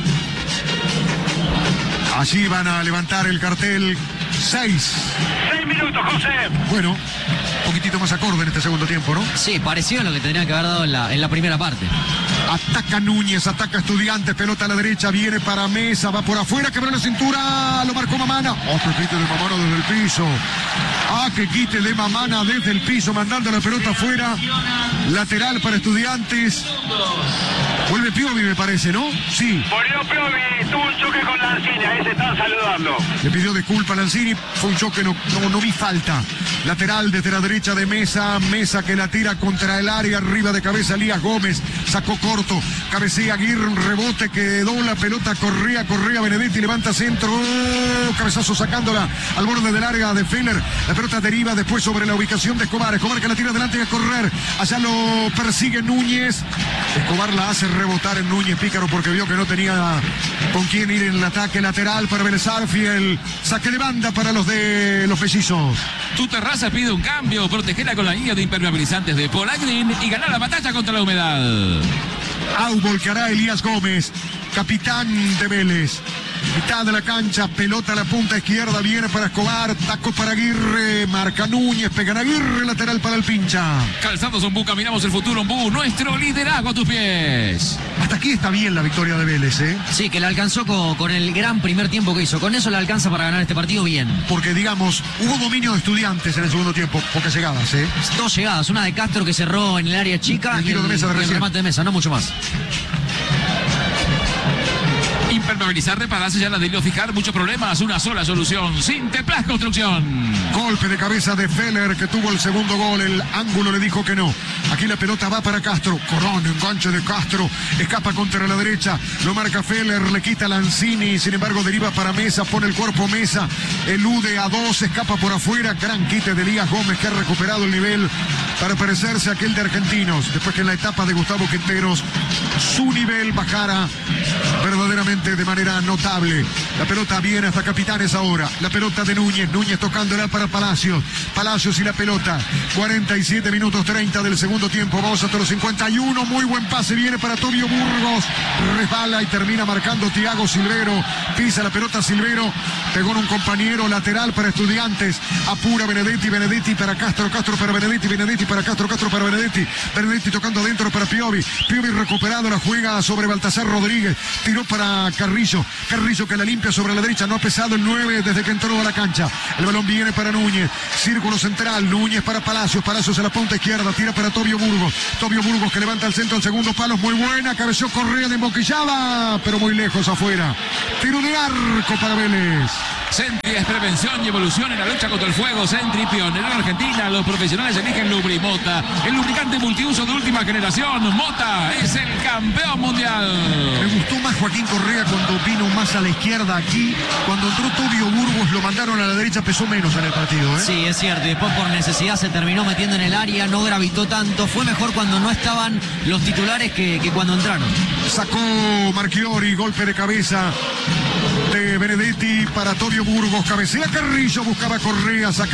B: Allí van a levantar el cartel. Seis.
D: Seis minutos, José.
B: Bueno, un poquitito más acorde en este segundo tiempo, ¿no?
C: Sí, pareció lo que tendría que haber dado en la, en la primera parte.
B: Ataca Núñez, ataca Estudiantes, pelota a la derecha, viene para Mesa, va por afuera, quebró la cintura, lo marcó Mamana. Oh, que quite de Mamana desde el piso. Ah, que quite de Mamana desde el piso, mandando la pelota afuera. Lateral para Estudiantes. Vuelve Piovi, me parece, ¿no? Sí.
D: Volvió Piovi, tuvo un choque con Lanzini, ahí se están saludando.
B: Le pidió disculpa a Lanzini, fue un choque, no, no, no vi falta. Lateral desde la derecha de Mesa, Mesa que la tira contra el área, arriba de cabeza Elías Gómez, sacó corto, cabecea Aguirre, un rebote, quedó la pelota, corría, corría Benedetti, levanta centro, oh, cabezazo sacándola al borde del área de Feller, la pelota deriva después sobre la ubicación de Escobar, Escobar que la tira adelante y a correr, allá lo persigue Núñez, Escobar la hace rebotar en Núñez Pícaro porque vio que no tenía con quién ir en el ataque lateral para Vélez Arfiel, saque de banda para los de los mellizos.
E: Tu terraza pide un cambio, protegela con la línea de impermeabilizantes de Polagrin y ganar la batalla contra la humedad.
B: Au volcará Elías Gómez, capitán de Vélez. Mitad de la cancha, pelota a la punta izquierda, viene para Escobar, taco para Aguirre, marca Núñez, pegan Aguirre, lateral para el pincha.
E: Calzados Ombú, caminamos el futuro Ombú, nuestro liderazgo a tus pies.
B: Hasta aquí está bien la victoria de Vélez, ¿eh?
C: Sí, que la alcanzó con, con el gran primer tiempo que hizo. Con eso le alcanza para ganar este partido bien.
B: Porque, digamos, hubo dominio de Estudiantes en el segundo tiempo, pocas llegadas, ¿eh?
C: Dos llegadas, una de Castro que cerró en el área chica
B: el
C: y el,
B: de mesa de
C: y el
B: recién.
C: remate de Mesa, no mucho más.
E: Impermeabilizar, reparar, sellar, adherir o fijar, muchos problemas, una sola solución. Sinteplas Construcción.
B: Golpe de cabeza de Feller que tuvo el segundo gol, el ángulo le dijo que no. Aquí la pelota va para Castro, Corón, enganche de Castro, escapa contra la derecha, lo marca Feller, le quita Lanzini, sin embargo deriva para Mesa, pone el cuerpo Mesa, elude a dos, escapa por afuera, gran quite de Elías Gómez que ha recuperado el nivel para parecerse a aquel de Argentinos, después que en la etapa de Gustavo Quinteros su nivel bajara verdaderamente de manera notable. La pelota viene hasta Capitanes ahora. La pelota de Núñez. Núñez tocándola para Palacios. Palacios y la pelota. cuarenta y siete minutos treinta del segundo tiempo. Vamos hasta los cincuenta y uno. Muy buen pase viene para Tobio Burgos. Resbala y termina marcando Thiago Silvero. Pisa la pelota Silvero. Pegó en un compañero lateral para Estudiantes. Apura Benedetti. Benedetti para Castro. Castro para Benedetti. Benedetti para Castro. Castro para Benedetti. Benedetti tocando adentro para Piovi. Piovi recuperado. La juega sobre Baltasar Rodríguez. Tiró para Carrillo. Carrillo que la limpia sobre la derecha. No ha pesado el nueve desde que entró a la cancha. El balón viene para Núñez. Círculo central. Núñez para Palacios. Palacios a la punta izquierda. Tira para Tobio Burgos. Tobio Burgos que levanta el centro al segundo palo. Muy buena. Cabeció Correa de emboquillada. Pero muy lejos afuera. Tiro de arco para Vélez.
E: Sentry es prevención y evolución en la lucha contra el fuego. Sentry, pionero en Argentina. Los profesionales eligen Lubrimota, el lubricante multiuso de última generación. Mota es el campeón mundial.
B: Me gustó más Joaquín Correa cuando vino más a la izquierda aquí. Cuando entró Tobio Burgos lo mandaron a la derecha, pesó menos en el partido, ¿eh?
C: Sí, es cierto. Y después por necesidad se terminó metiendo en el área, no gravitó tanto. Fue mejor cuando no estaban los titulares que, que cuando entraron.
B: Sacó Marchiori, golpe de cabeza de Benedetti para Tobio Burgos. Cabecea Carrillo, buscaba Correa, saca